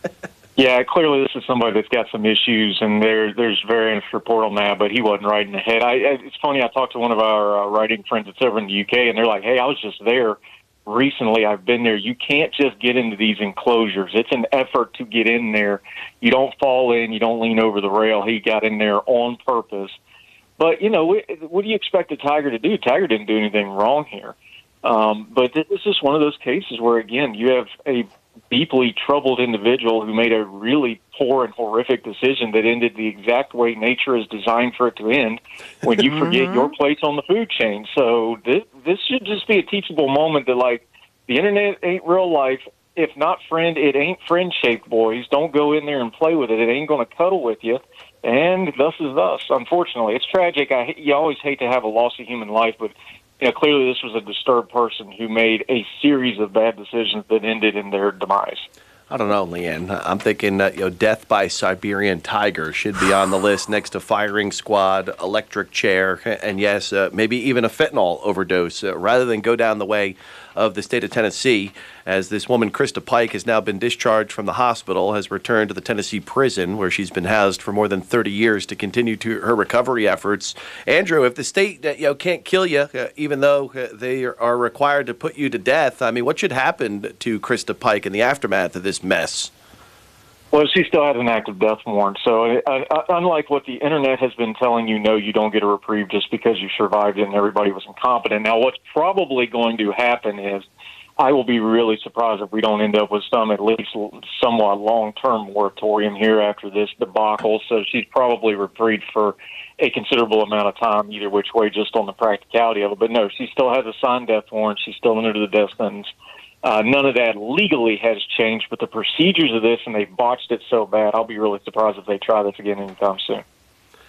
Yeah, clearly this is somebody that's got some issues, and there, there's variants report on that, but he wasn't right in the head. I, it's funny, I talked to one of our uh, writing friends that's over in the U K, and they're like, hey, I was just there recently. I've been there. You can't just get into these enclosures. It's an effort to get in there. You don't fall in. You don't lean over the rail. He got in there on purpose. But, you know, what do you expect a tiger to do? Tiger didn't do anything wrong here. Um, but this is one of those cases where, again, you have a deeply troubled individual who made a really poor and horrific decision that ended the exact way nature is designed for it to end when you forget your place on the food chain. So this, this should just be a teachable moment that, like, the internet ain't real life. If not friend, it ain't friend-shaped, boys. Don't go in there and play with it. It ain't going to cuddle with you. And thus is thus, unfortunately. It's tragic. I, you always hate to have a loss of human life, but you know, clearly this was a disturbed person who made a series of bad decisions that ended in their demise. I don't know, Leanne. I'm thinking that, you know, death by Siberian tiger should be on the list next to firing squad, electric chair, and yes, uh, maybe even a fentanyl overdose, uh, rather than go down the way of the state of Tennessee, as this woman, Krista Pike, has now been discharged from the hospital, has returned to the Tennessee prison where she's been housed for more than thirty years to continue to her recovery efforts. Andrew, if the state uh, you know, can't kill you, uh, even though uh, they are required to put you to death, I mean, what should happen to Krista Pike in the aftermath of this mess? Well, she still has an active death warrant. So uh, uh, unlike what the internet has been telling you, no, you don't get a reprieve just because you survived it and everybody was incompetent. Now, what's probably going to happen is I will be really surprised if we don't end up with some at least somewhat long-term moratorium here after this debacle. So she's probably reprieved for a considerable amount of time, either which way, just on the practicality of it. But no, she still has a signed death warrant. She's still under the death sentence. Uh, none of that legally has changed, but the procedures of this, and they botched it so bad, I'll be really surprised if they try this again anytime soon.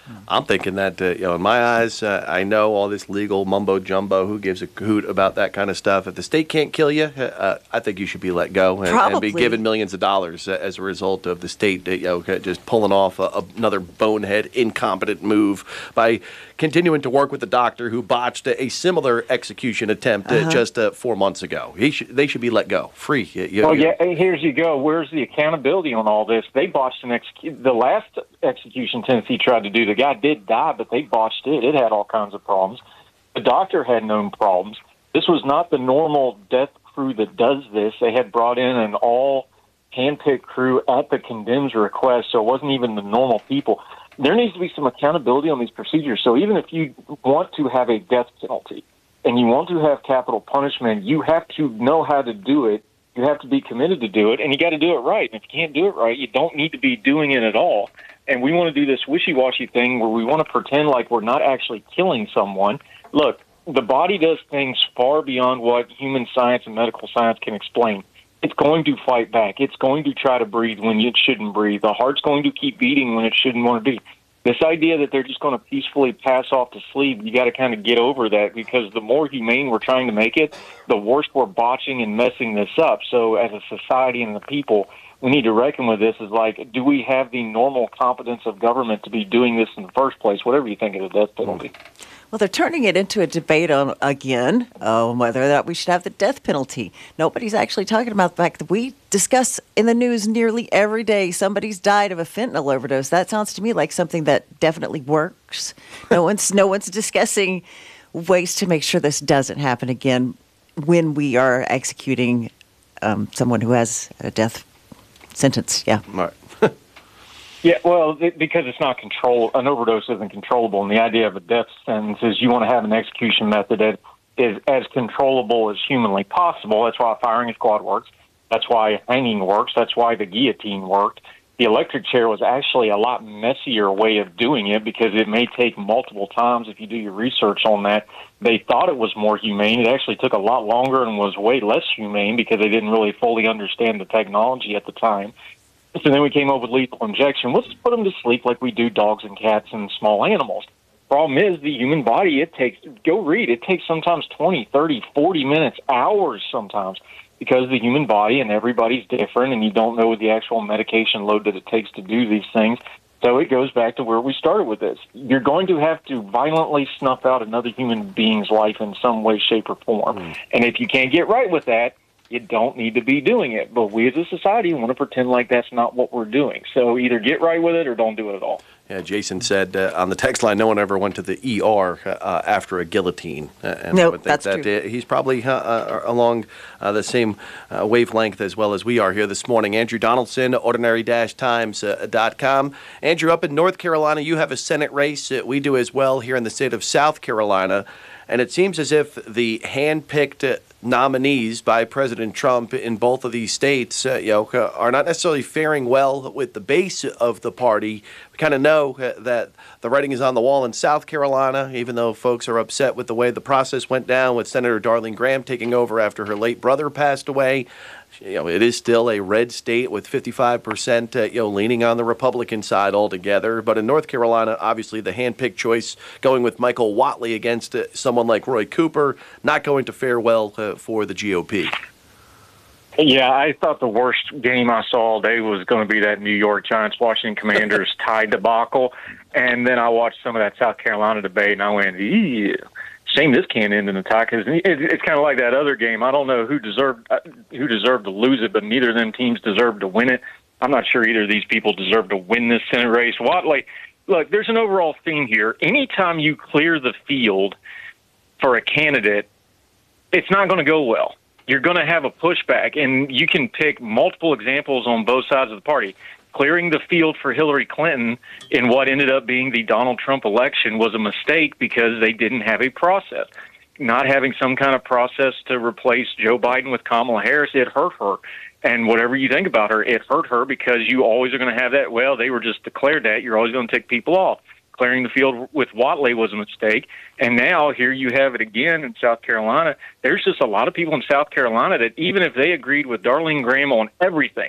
I'm thinking that, uh, you know, in my eyes, uh, I know all this legal mumbo jumbo. Who gives a hoot about that kind of stuff? If the state can't kill you, uh, I think you should be let go and, and be given millions of dollars as a result of the state, you know, just pulling off a, another bonehead, incompetent move by continuing to work with the doctor who botched a, a similar execution attempt uh, Uh-huh. just uh, four months ago. He sh- they should be let go, free. You, you, Well, you- yeah, hey, here's you go. Where's the accountability on all this? They botched an execu- the last execution Tennessee tried to do. The guy did die, but they botched it. It had all kinds of problems. The doctor had known problems. This was not the normal death crew that does this. They had brought in an all handpicked crew at the condemned request, so it wasn't even the normal people. There needs to be some accountability on these procedures. So even if you want to have a death penalty and you want to have capital punishment, you have to know how to do it. You have to be committed to do it, and you got to do it right. And if you can't do it right, you don't need to be doing it at all. And we want to do this wishy-washy thing where we want to pretend like we're not actually killing someone. Look, the body does things far beyond what human science and medical science can explain. It's going to fight back. It's going to try to breathe when it shouldn't breathe. The heart's going to keep beating when it shouldn't want to be. This idea that they're just going to peacefully pass off to sleep, you got to kind of get over that, because the more humane we're trying to make it, the worse we're botching and messing this up. So as a society and the people, we need to reckon with this. Is like, do we have the normal competence of government to be doing this in the first place, whatever you think of the death penalty? Well, they're turning it into a debate on again on whether or not we should have the death penalty. Nobody's actually talking about the fact that we discuss in the news nearly every day somebody's died of a fentanyl overdose. That sounds to me like something that definitely works. No one's no one's discussing ways to make sure this doesn't happen again when we are executing um, someone who has a death sentence. Yeah. Right. Yeah, well, it, because it's not control, an overdose isn't controllable, and the idea of a death sentence is you want to have an execution method that is as controllable as humanly possible. That's why a firing squad works. That's why hanging works. That's why the guillotine worked. The electric chair was actually a lot messier way of doing it, because it may take multiple times. If you do your research on that, they thought it was more humane. It actually took a lot longer and was way less humane because they didn't really fully understand the technology at the time. So then we came up with lethal injection. Let's just put them to sleep like we do dogs and cats and small animals. Problem is, the human body, it takes, go read, it takes sometimes twenty, thirty, forty minutes, hours sometimes, because the human body and everybody's different, and you don't know the actual medication load that it takes to do these things. So it goes back to where we started with this. You're going to have to violently snuff out another human being's life in some way, shape, or form. Mm. And if you can't get right with that, you don't need to be doing it. But we as a society want to pretend like that's not what we're doing. So either get right with it or don't do it at all. Yeah, Jason said uh, on the text line, no one ever went to the E R uh, after a guillotine. Uh, and no, I would think that's that, true. Uh, he's probably uh, uh, along uh, the same uh, wavelength as well as we are here this morning. Andrew Donaldson, ordinary dash times dot com. Andrew, up in North Carolina, you have a Senate race. Uh, we do as well here in the state of South Carolina. And it seems as if the hand-picked uh, nominees by President Trump in both of these states uh, you know, are not necessarily faring well with the base of the party. We kind of know uh, that the writing is on the wall in South Carolina, even though folks are upset with the way the process went down with Senator Darlene Graham taking over after her late brother passed away. You know, it is still a red state with fifty-five percent, uh, you know, leaning on the Republican side altogether. But in North Carolina, obviously the hand-picked choice going with Michael Whatley against uh, someone like Roy Cooper, not going to fare well uh, for the G O P. Yeah, I thought the worst game I saw all day was going to be that New York Giants-Washington Commanders tie debacle. And then I watched some of that South Carolina debate, and I went, yeah. Shame this can't end in a tie, because it's kind of like that other game. I don't know who deserved who deserved to lose it, but neither of them teams deserved to win it. I'm not sure either of these people deserve to win this Senate race. Whatley, look, there's an overall theme here. Anytime you clear the field for a candidate, it's not going to go well. You're going to have a pushback, and you can pick multiple examples on both sides of the party. Clearing the field for Hillary Clinton in what ended up being the Donald Trump election was a mistake because they didn't have a process. Not having some kind of process to replace Joe Biden with Kamala Harris, it hurt her. And whatever you think about her, it hurt her because you always are going to have that, well, they were just declared that. You're always going to take people off. Clearing the field with Whatley was a mistake. And now here you have it again in South Carolina. There's just a lot of people in South Carolina that even if they agreed with Darlene Graham on everything,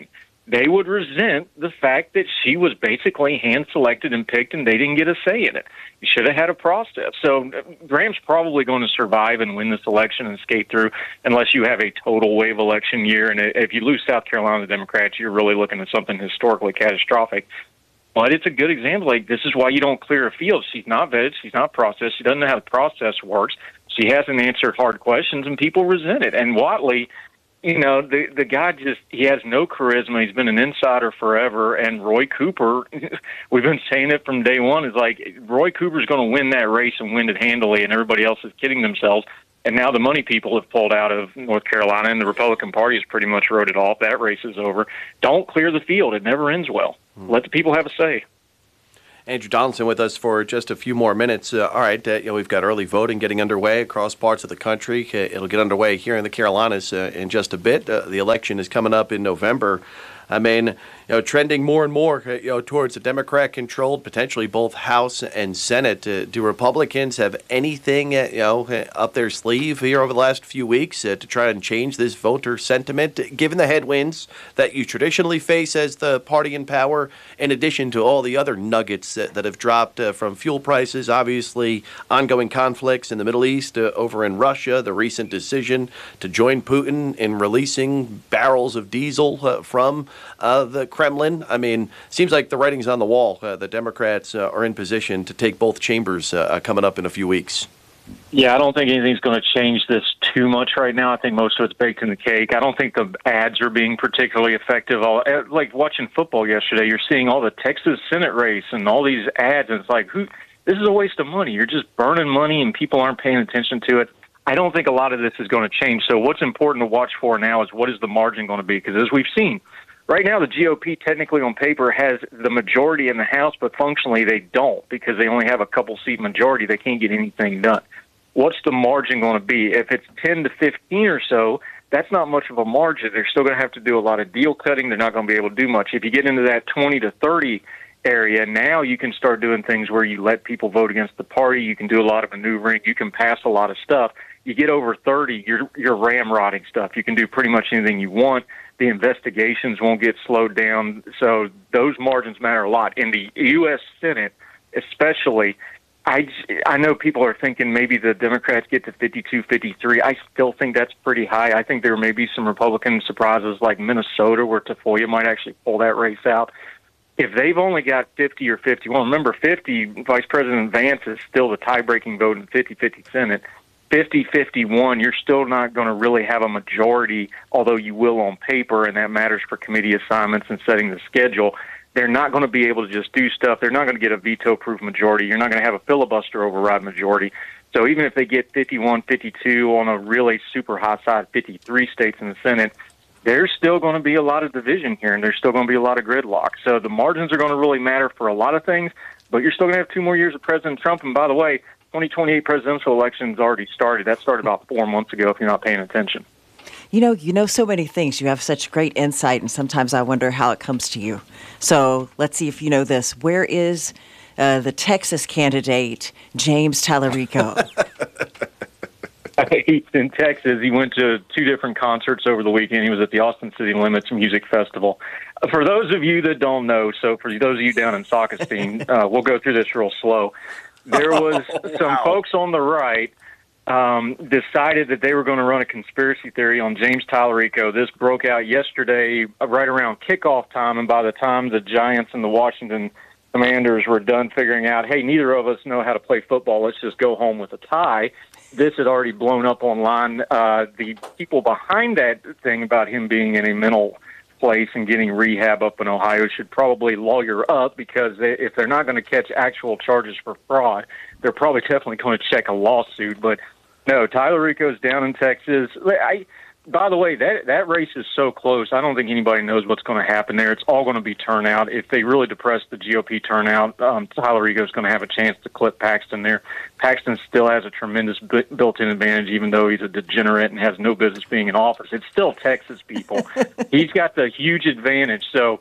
they would resent the fact that she was basically hand-selected and picked and they didn't get a say in it. You should have had a process. So Graham's probably going to survive and win this election and skate through unless you have a total wave election year. And if you lose South Carolina, the Democrats, you're really looking at something historically catastrophic. But it's a good example. Like, this is why you don't clear a field. She's not vetted. She's not processed. She doesn't know how the process works. She hasn't answered hard questions, and people resent it. And Whatley, you know, the the guy just, he has no charisma. He's been an insider forever. And Roy Cooper, we've been saying it from day one, is like, Roy Cooper's going to win that race and win it handily, and everybody else is kidding themselves. And now the money people have pulled out of North Carolina, and the Republican Party has pretty much wrote it off. That race is over. Don't clear the field. It never ends well. Hmm. Let the people have a say. Andrew Donaldson with us for just a few more minutes. Uh, all right, uh, you know, we've got early voting getting underway across parts of the country. Uh, it'll get underway here in the Carolinas uh, in just a bit. Uh, the election is coming up in November. I mean, you know, trending more and more, you know, towards a Democrat-controlled, potentially both House and Senate. Uh, do Republicans have anything, uh, you know, up their sleeve here over the last few weeks uh, to try and change this voter sentiment, given the headwinds that you traditionally face as the party in power, in addition to all the other nuggets that, that have dropped uh, from fuel prices, obviously ongoing conflicts in the Middle East, uh, over in Russia, the recent decision to join Putin in releasing barrels of diesel uh, from Uh, the Kremlin? I mean, seems like the writing's on the wall. Uh, the Democrats uh, are in position to take both chambers uh, coming up in a few weeks. Yeah, I don't think anything's going to change this too much right now. I think most of it's baked in the cake. I don't think the ads are being particularly effective. All, like watching football yesterday, you're seeing all the Texas Senate race and all these ads, and it's like, who? This is a waste of money. You're just burning money, and people aren't paying attention to it. I don't think a lot of this is going to change. So what's important to watch for now is what is the margin going to be? Because as we've seen, right now, the G O P technically on paper has the majority in the House, but functionally they don't because they only have a couple seat majority. They can't get anything done. What's the margin going to be? If it's ten to fifteen or so, that's not much of a margin. They're still going to have to do a lot of deal cutting. They're not going to be able to do much. If you get into that twenty to thirty area, now you can start doing things where you let people vote against the party. You can do a lot of maneuvering. You can pass a lot of stuff. You get over thirty, you're, you're ramrodding stuff. You can do pretty much anything you want. The investigations won't get slowed down. So those margins matter a lot. In the U S Senate, especially, I, I know people are thinking maybe the Democrats get to fifty-two, fifty-three. I still think that's pretty high. I think there may be some Republican surprises like Minnesota where Tafoya might actually pull that race out. If they've only got fifty or fifty-one, remember fifty, Vice President Vance is still the tie-breaking vote in fifty-fifty Senate. fifty fifty-one, you're still not going to really have a majority, although you will on paper, and that matters for committee assignments and setting the schedule. They're not going to be able to just do stuff. They're not going to get a veto-proof majority. You're not going to have a filibuster override majority. So even if they get fifty-one, fifty-two on a really super high side, fifty-three states in the Senate, there's still going to be a lot of division here, and there's still going to be a lot of gridlock. So the margins are going to really matter for a lot of things, but you're still going to have two more years of President Trump. And by the way, twenty twenty-eight presidential elections already started. That started about four months ago if you're not paying attention. You know, you know so many things. You have such great insight, and sometimes I wonder how it comes to you. So let's see if you know this. Where is uh, the Texas candidate, James Tallarico? He's in Texas. He went to two different concerts over the weekend. He was at the Austin City Limits Music Festival. For those of you that don't know, so for those of you down in Saukastine, uh, we'll go through this real slow. There was some wow. folks on the right um, decided that they were going to run a conspiracy theory on James Tallarico. This broke out yesterday right around kickoff time, and by the time the Giants and the Washington Commanders were done figuring out, hey, neither of us know how to play football, let's just go home with a tie, this had already blown up online. Uh, the people behind that thing about him being in a mental place and getting rehab up in Ohio should probably lawyer up, because they, if they're not going to catch actual charges for fraud, they're probably definitely going to check a lawsuit. But no, Tallarico's down in Texas. I, by the way, that that race is so close. I don't think anybody knows what's going to happen there. It's all going to be turnout. If they really depress the G O P turnout, um, Tallarico's going to have a chance to clip Paxton there. Paxton still has a tremendous bu- built-in advantage, even though he's a degenerate and has no business being in office. It's still Texas, people. He's got the huge advantage. So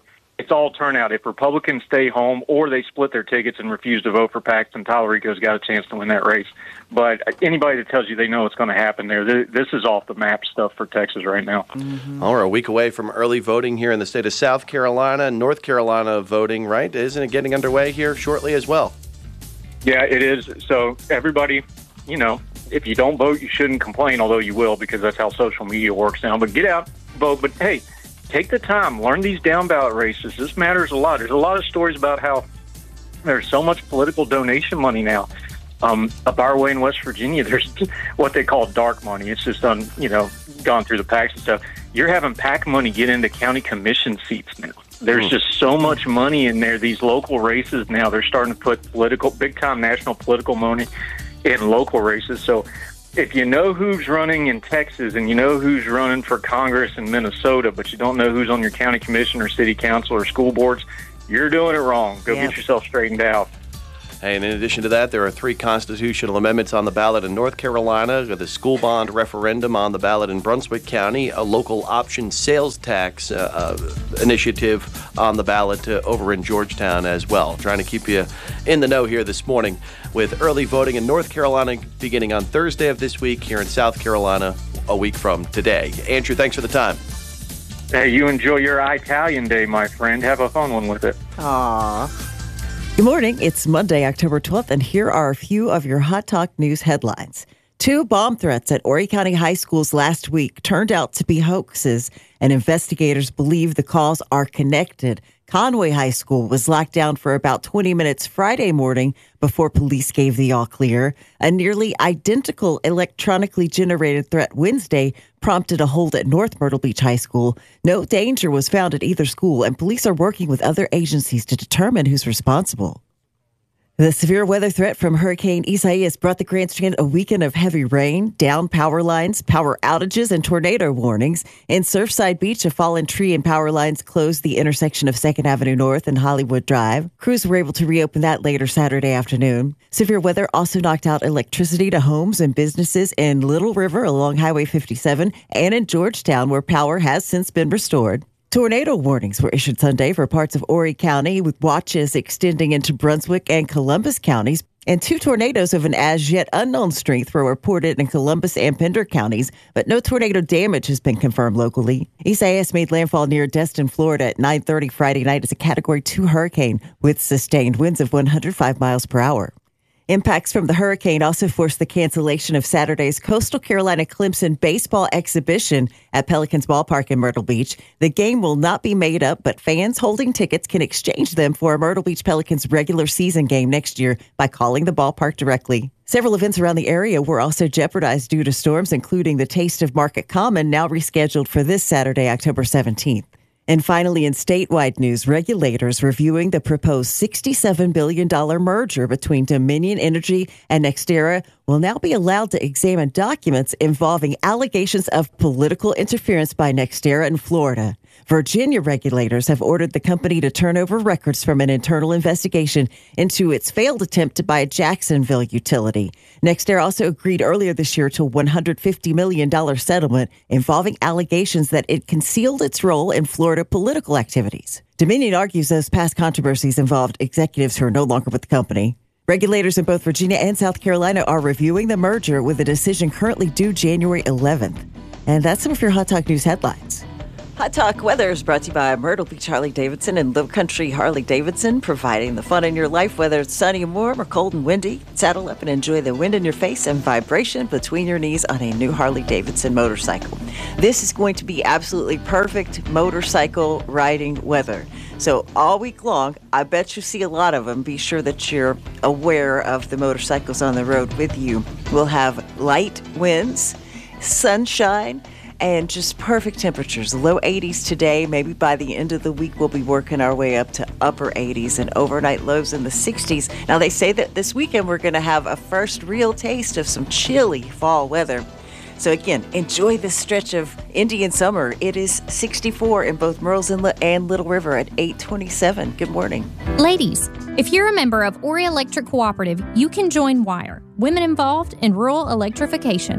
it's all turnout. If Republicans stay home or they split their tickets and refuse to vote for Paxton, Tallarico's got a chance to win that race. But anybody that tells you they know what's going to happen there, this is off the map stuff for Texas right now. Mm-hmm. Well, we're a week away from early voting here in the state of South Carolina. North Carolina voting, right? Isn't it getting underway here shortly as well? Yeah, it is. So everybody, you know, if you don't vote, you shouldn't complain, although you will, because that's how social media works now. But get out, vote. But, hey, take the time. Learn these down-ballot races. This matters a lot. There's a lot of stories about how there's so much political donation money now. Um, up our way in West Virginia, there's what they call dark money. It's just, done, you know, gone through the PACs and stuff. You're having PAC money get into county commission seats now. There's just so much money in there. These local races now, they're starting to put political, big-time national political money in local races. So if you know who's running in Texas and you know who's running for Congress in Minnesota, but you don't know who's on your county commission or city council or school boards, you're doing it wrong. Go yep. get yourself straightened out. And in addition to that, there are three constitutional amendments on the ballot in North Carolina, the school bond referendum on the ballot in Brunswick County, a local option sales tax uh, uh, initiative on the ballot uh, over in Georgetown as well. Trying to keep you in the know here this morning with early voting in North Carolina beginning on Thursday of this week, here in South Carolina a week from today. Andrew, thanks for the time. Hey, you enjoy your Italian day, my friend. Have a fun one with it. Aww. Good morning. It's Monday, October twelfth, and here are a few of your Hot Talk News headlines. Two bomb threats at Horry County high schools last week turned out to be hoaxes, and investigators believe the calls are connected. Conway High School was locked down for about twenty minutes Friday morning before police gave the all clear. A nearly identical electronically generated threat Wednesday prompted a hold at North Myrtle Beach High School. No danger was found at either school, and police are working with other agencies to determine who's responsible. The severe weather threat from Hurricane Isaias brought the Grand Strand a weekend of heavy rain, downed power lines, power outages, and tornado warnings. In Surfside Beach, a fallen tree and power lines closed the intersection of second Avenue North and Hollywood Drive. Crews were able to reopen that later Saturday afternoon. Severe weather also knocked out electricity to homes and businesses in Little River along Highway fifty-seven and in Georgetown, where power has since been restored. Tornado warnings were issued Sunday for parts of Horry County, with watches extending into Brunswick and Columbus counties. And two tornadoes of an as-yet unknown strength were reported in Columbus and Pender counties, but no tornado damage has been confirmed locally. Isaias made landfall near Destin, Florida at nine thirty Friday night as a Category two hurricane with sustained winds of one hundred five miles per hour. Impacts from the hurricane also forced the cancellation of Saturday's Coastal Carolina Clemson baseball exhibition at Pelicans Ballpark in Myrtle Beach. The game will not be made up, but fans holding tickets can exchange them for a Myrtle Beach Pelicans regular season game next year by calling the ballpark directly. Several events around the area were also jeopardized due to storms, including the Taste of Market Common, now rescheduled for this Saturday, October seventeenth. And finally, in statewide news, regulators reviewing the proposed sixty-seven billion dollars merger between Dominion Energy and NextEra will now be allowed to examine documents involving allegations of political interference by NextEra in Florida. Virginia regulators have ordered the company to turn over records from an internal investigation into its failed attempt to buy a Jacksonville utility. NextEra also agreed earlier this year to a one hundred fifty million dollars settlement involving allegations that it concealed its role in Florida political activities. Dominion argues those past controversies involved executives who are no longer with the company. Regulators in both Virginia and South Carolina are reviewing the merger, with a decision currently due January eleventh. And that's some of your Hot Talk News headlines. Hot Talk Weather is brought to you by Myrtle Beach Harley-Davidson and Live Country Harley-Davidson, providing the fun in your life, whether it's sunny and warm or cold and windy. Saddle up and enjoy the wind in your face and vibration between your knees on a new Harley-Davidson motorcycle. This is going to be absolutely perfect motorcycle riding weather. So all week long, I bet you see a lot of them. Be sure that you're aware of the motorcycles on the road with you. We'll have light winds, sunshine, and just perfect temperatures. Low eighties today. Maybe by the end of the week, we'll be working our way up to upper eighties and overnight lows in the sixties. Now, they say that this weekend we're going to have a first real taste of some chilly fall weather. So again, enjoy this stretch of Indian summer. It is sixty-four in both Merles and Little River at eight twenty-seven. Good morning. Ladies, if you're a member of Horry Electric Cooperative, you can join WIRE, Women Involved in Rural Electrification.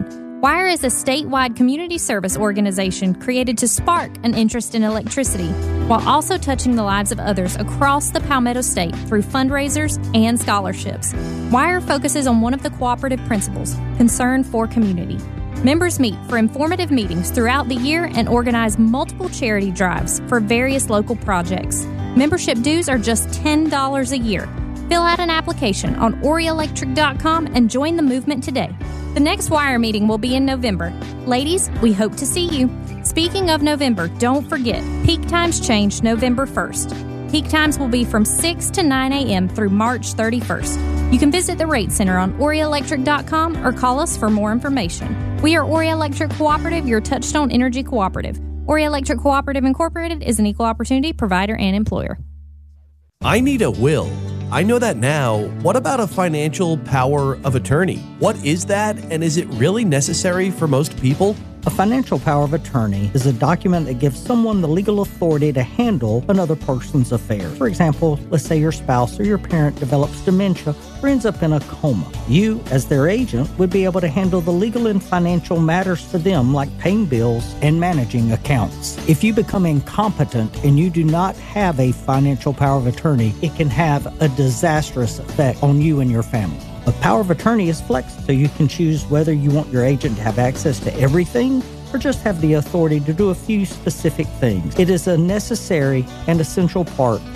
WIRE is a statewide community service organization created to spark an interest in electricity, while also touching the lives of others across the Palmetto State through fundraisers and scholarships. WIRE focuses on one of the cooperative principles, concern for community. Members meet for informative meetings throughout the year and organize multiple charity drives for various local projects. Membership dues are just ten dollars a year. Fill out an application on ori electric dot com and join the movement today. The next WIRE meeting will be in November. Ladies, we hope to see you. Speaking of November, don't forget, peak times change November first. Peak times will be from six to nine a.m. through March thirty-first. You can visit the Rate Center on ori electric dot com or call us for more information. We are Ori Electric Cooperative, your Touchstone Energy cooperative. Ori Electric Cooperative Incorporated is an equal opportunity provider and employer. I need a will. I know that now. What about a financial power of attorney? What is that, and is it really necessary for most people? A financial power of attorney is a document that gives someone the legal authority to handle another person's affairs. For example, let's say your spouse or your parent develops dementia or ends up in a coma. You, as their agent, would be able to handle the legal and financial matters for them, like paying bills and managing accounts. If you become incompetent and you do not have a financial power of attorney, it can have a disastrous effect on you and your family. A power of attorney is flexible, so you can choose whether you want your agent to have access to everything or just have the authority to do a few specific things. It is a necessary and essential part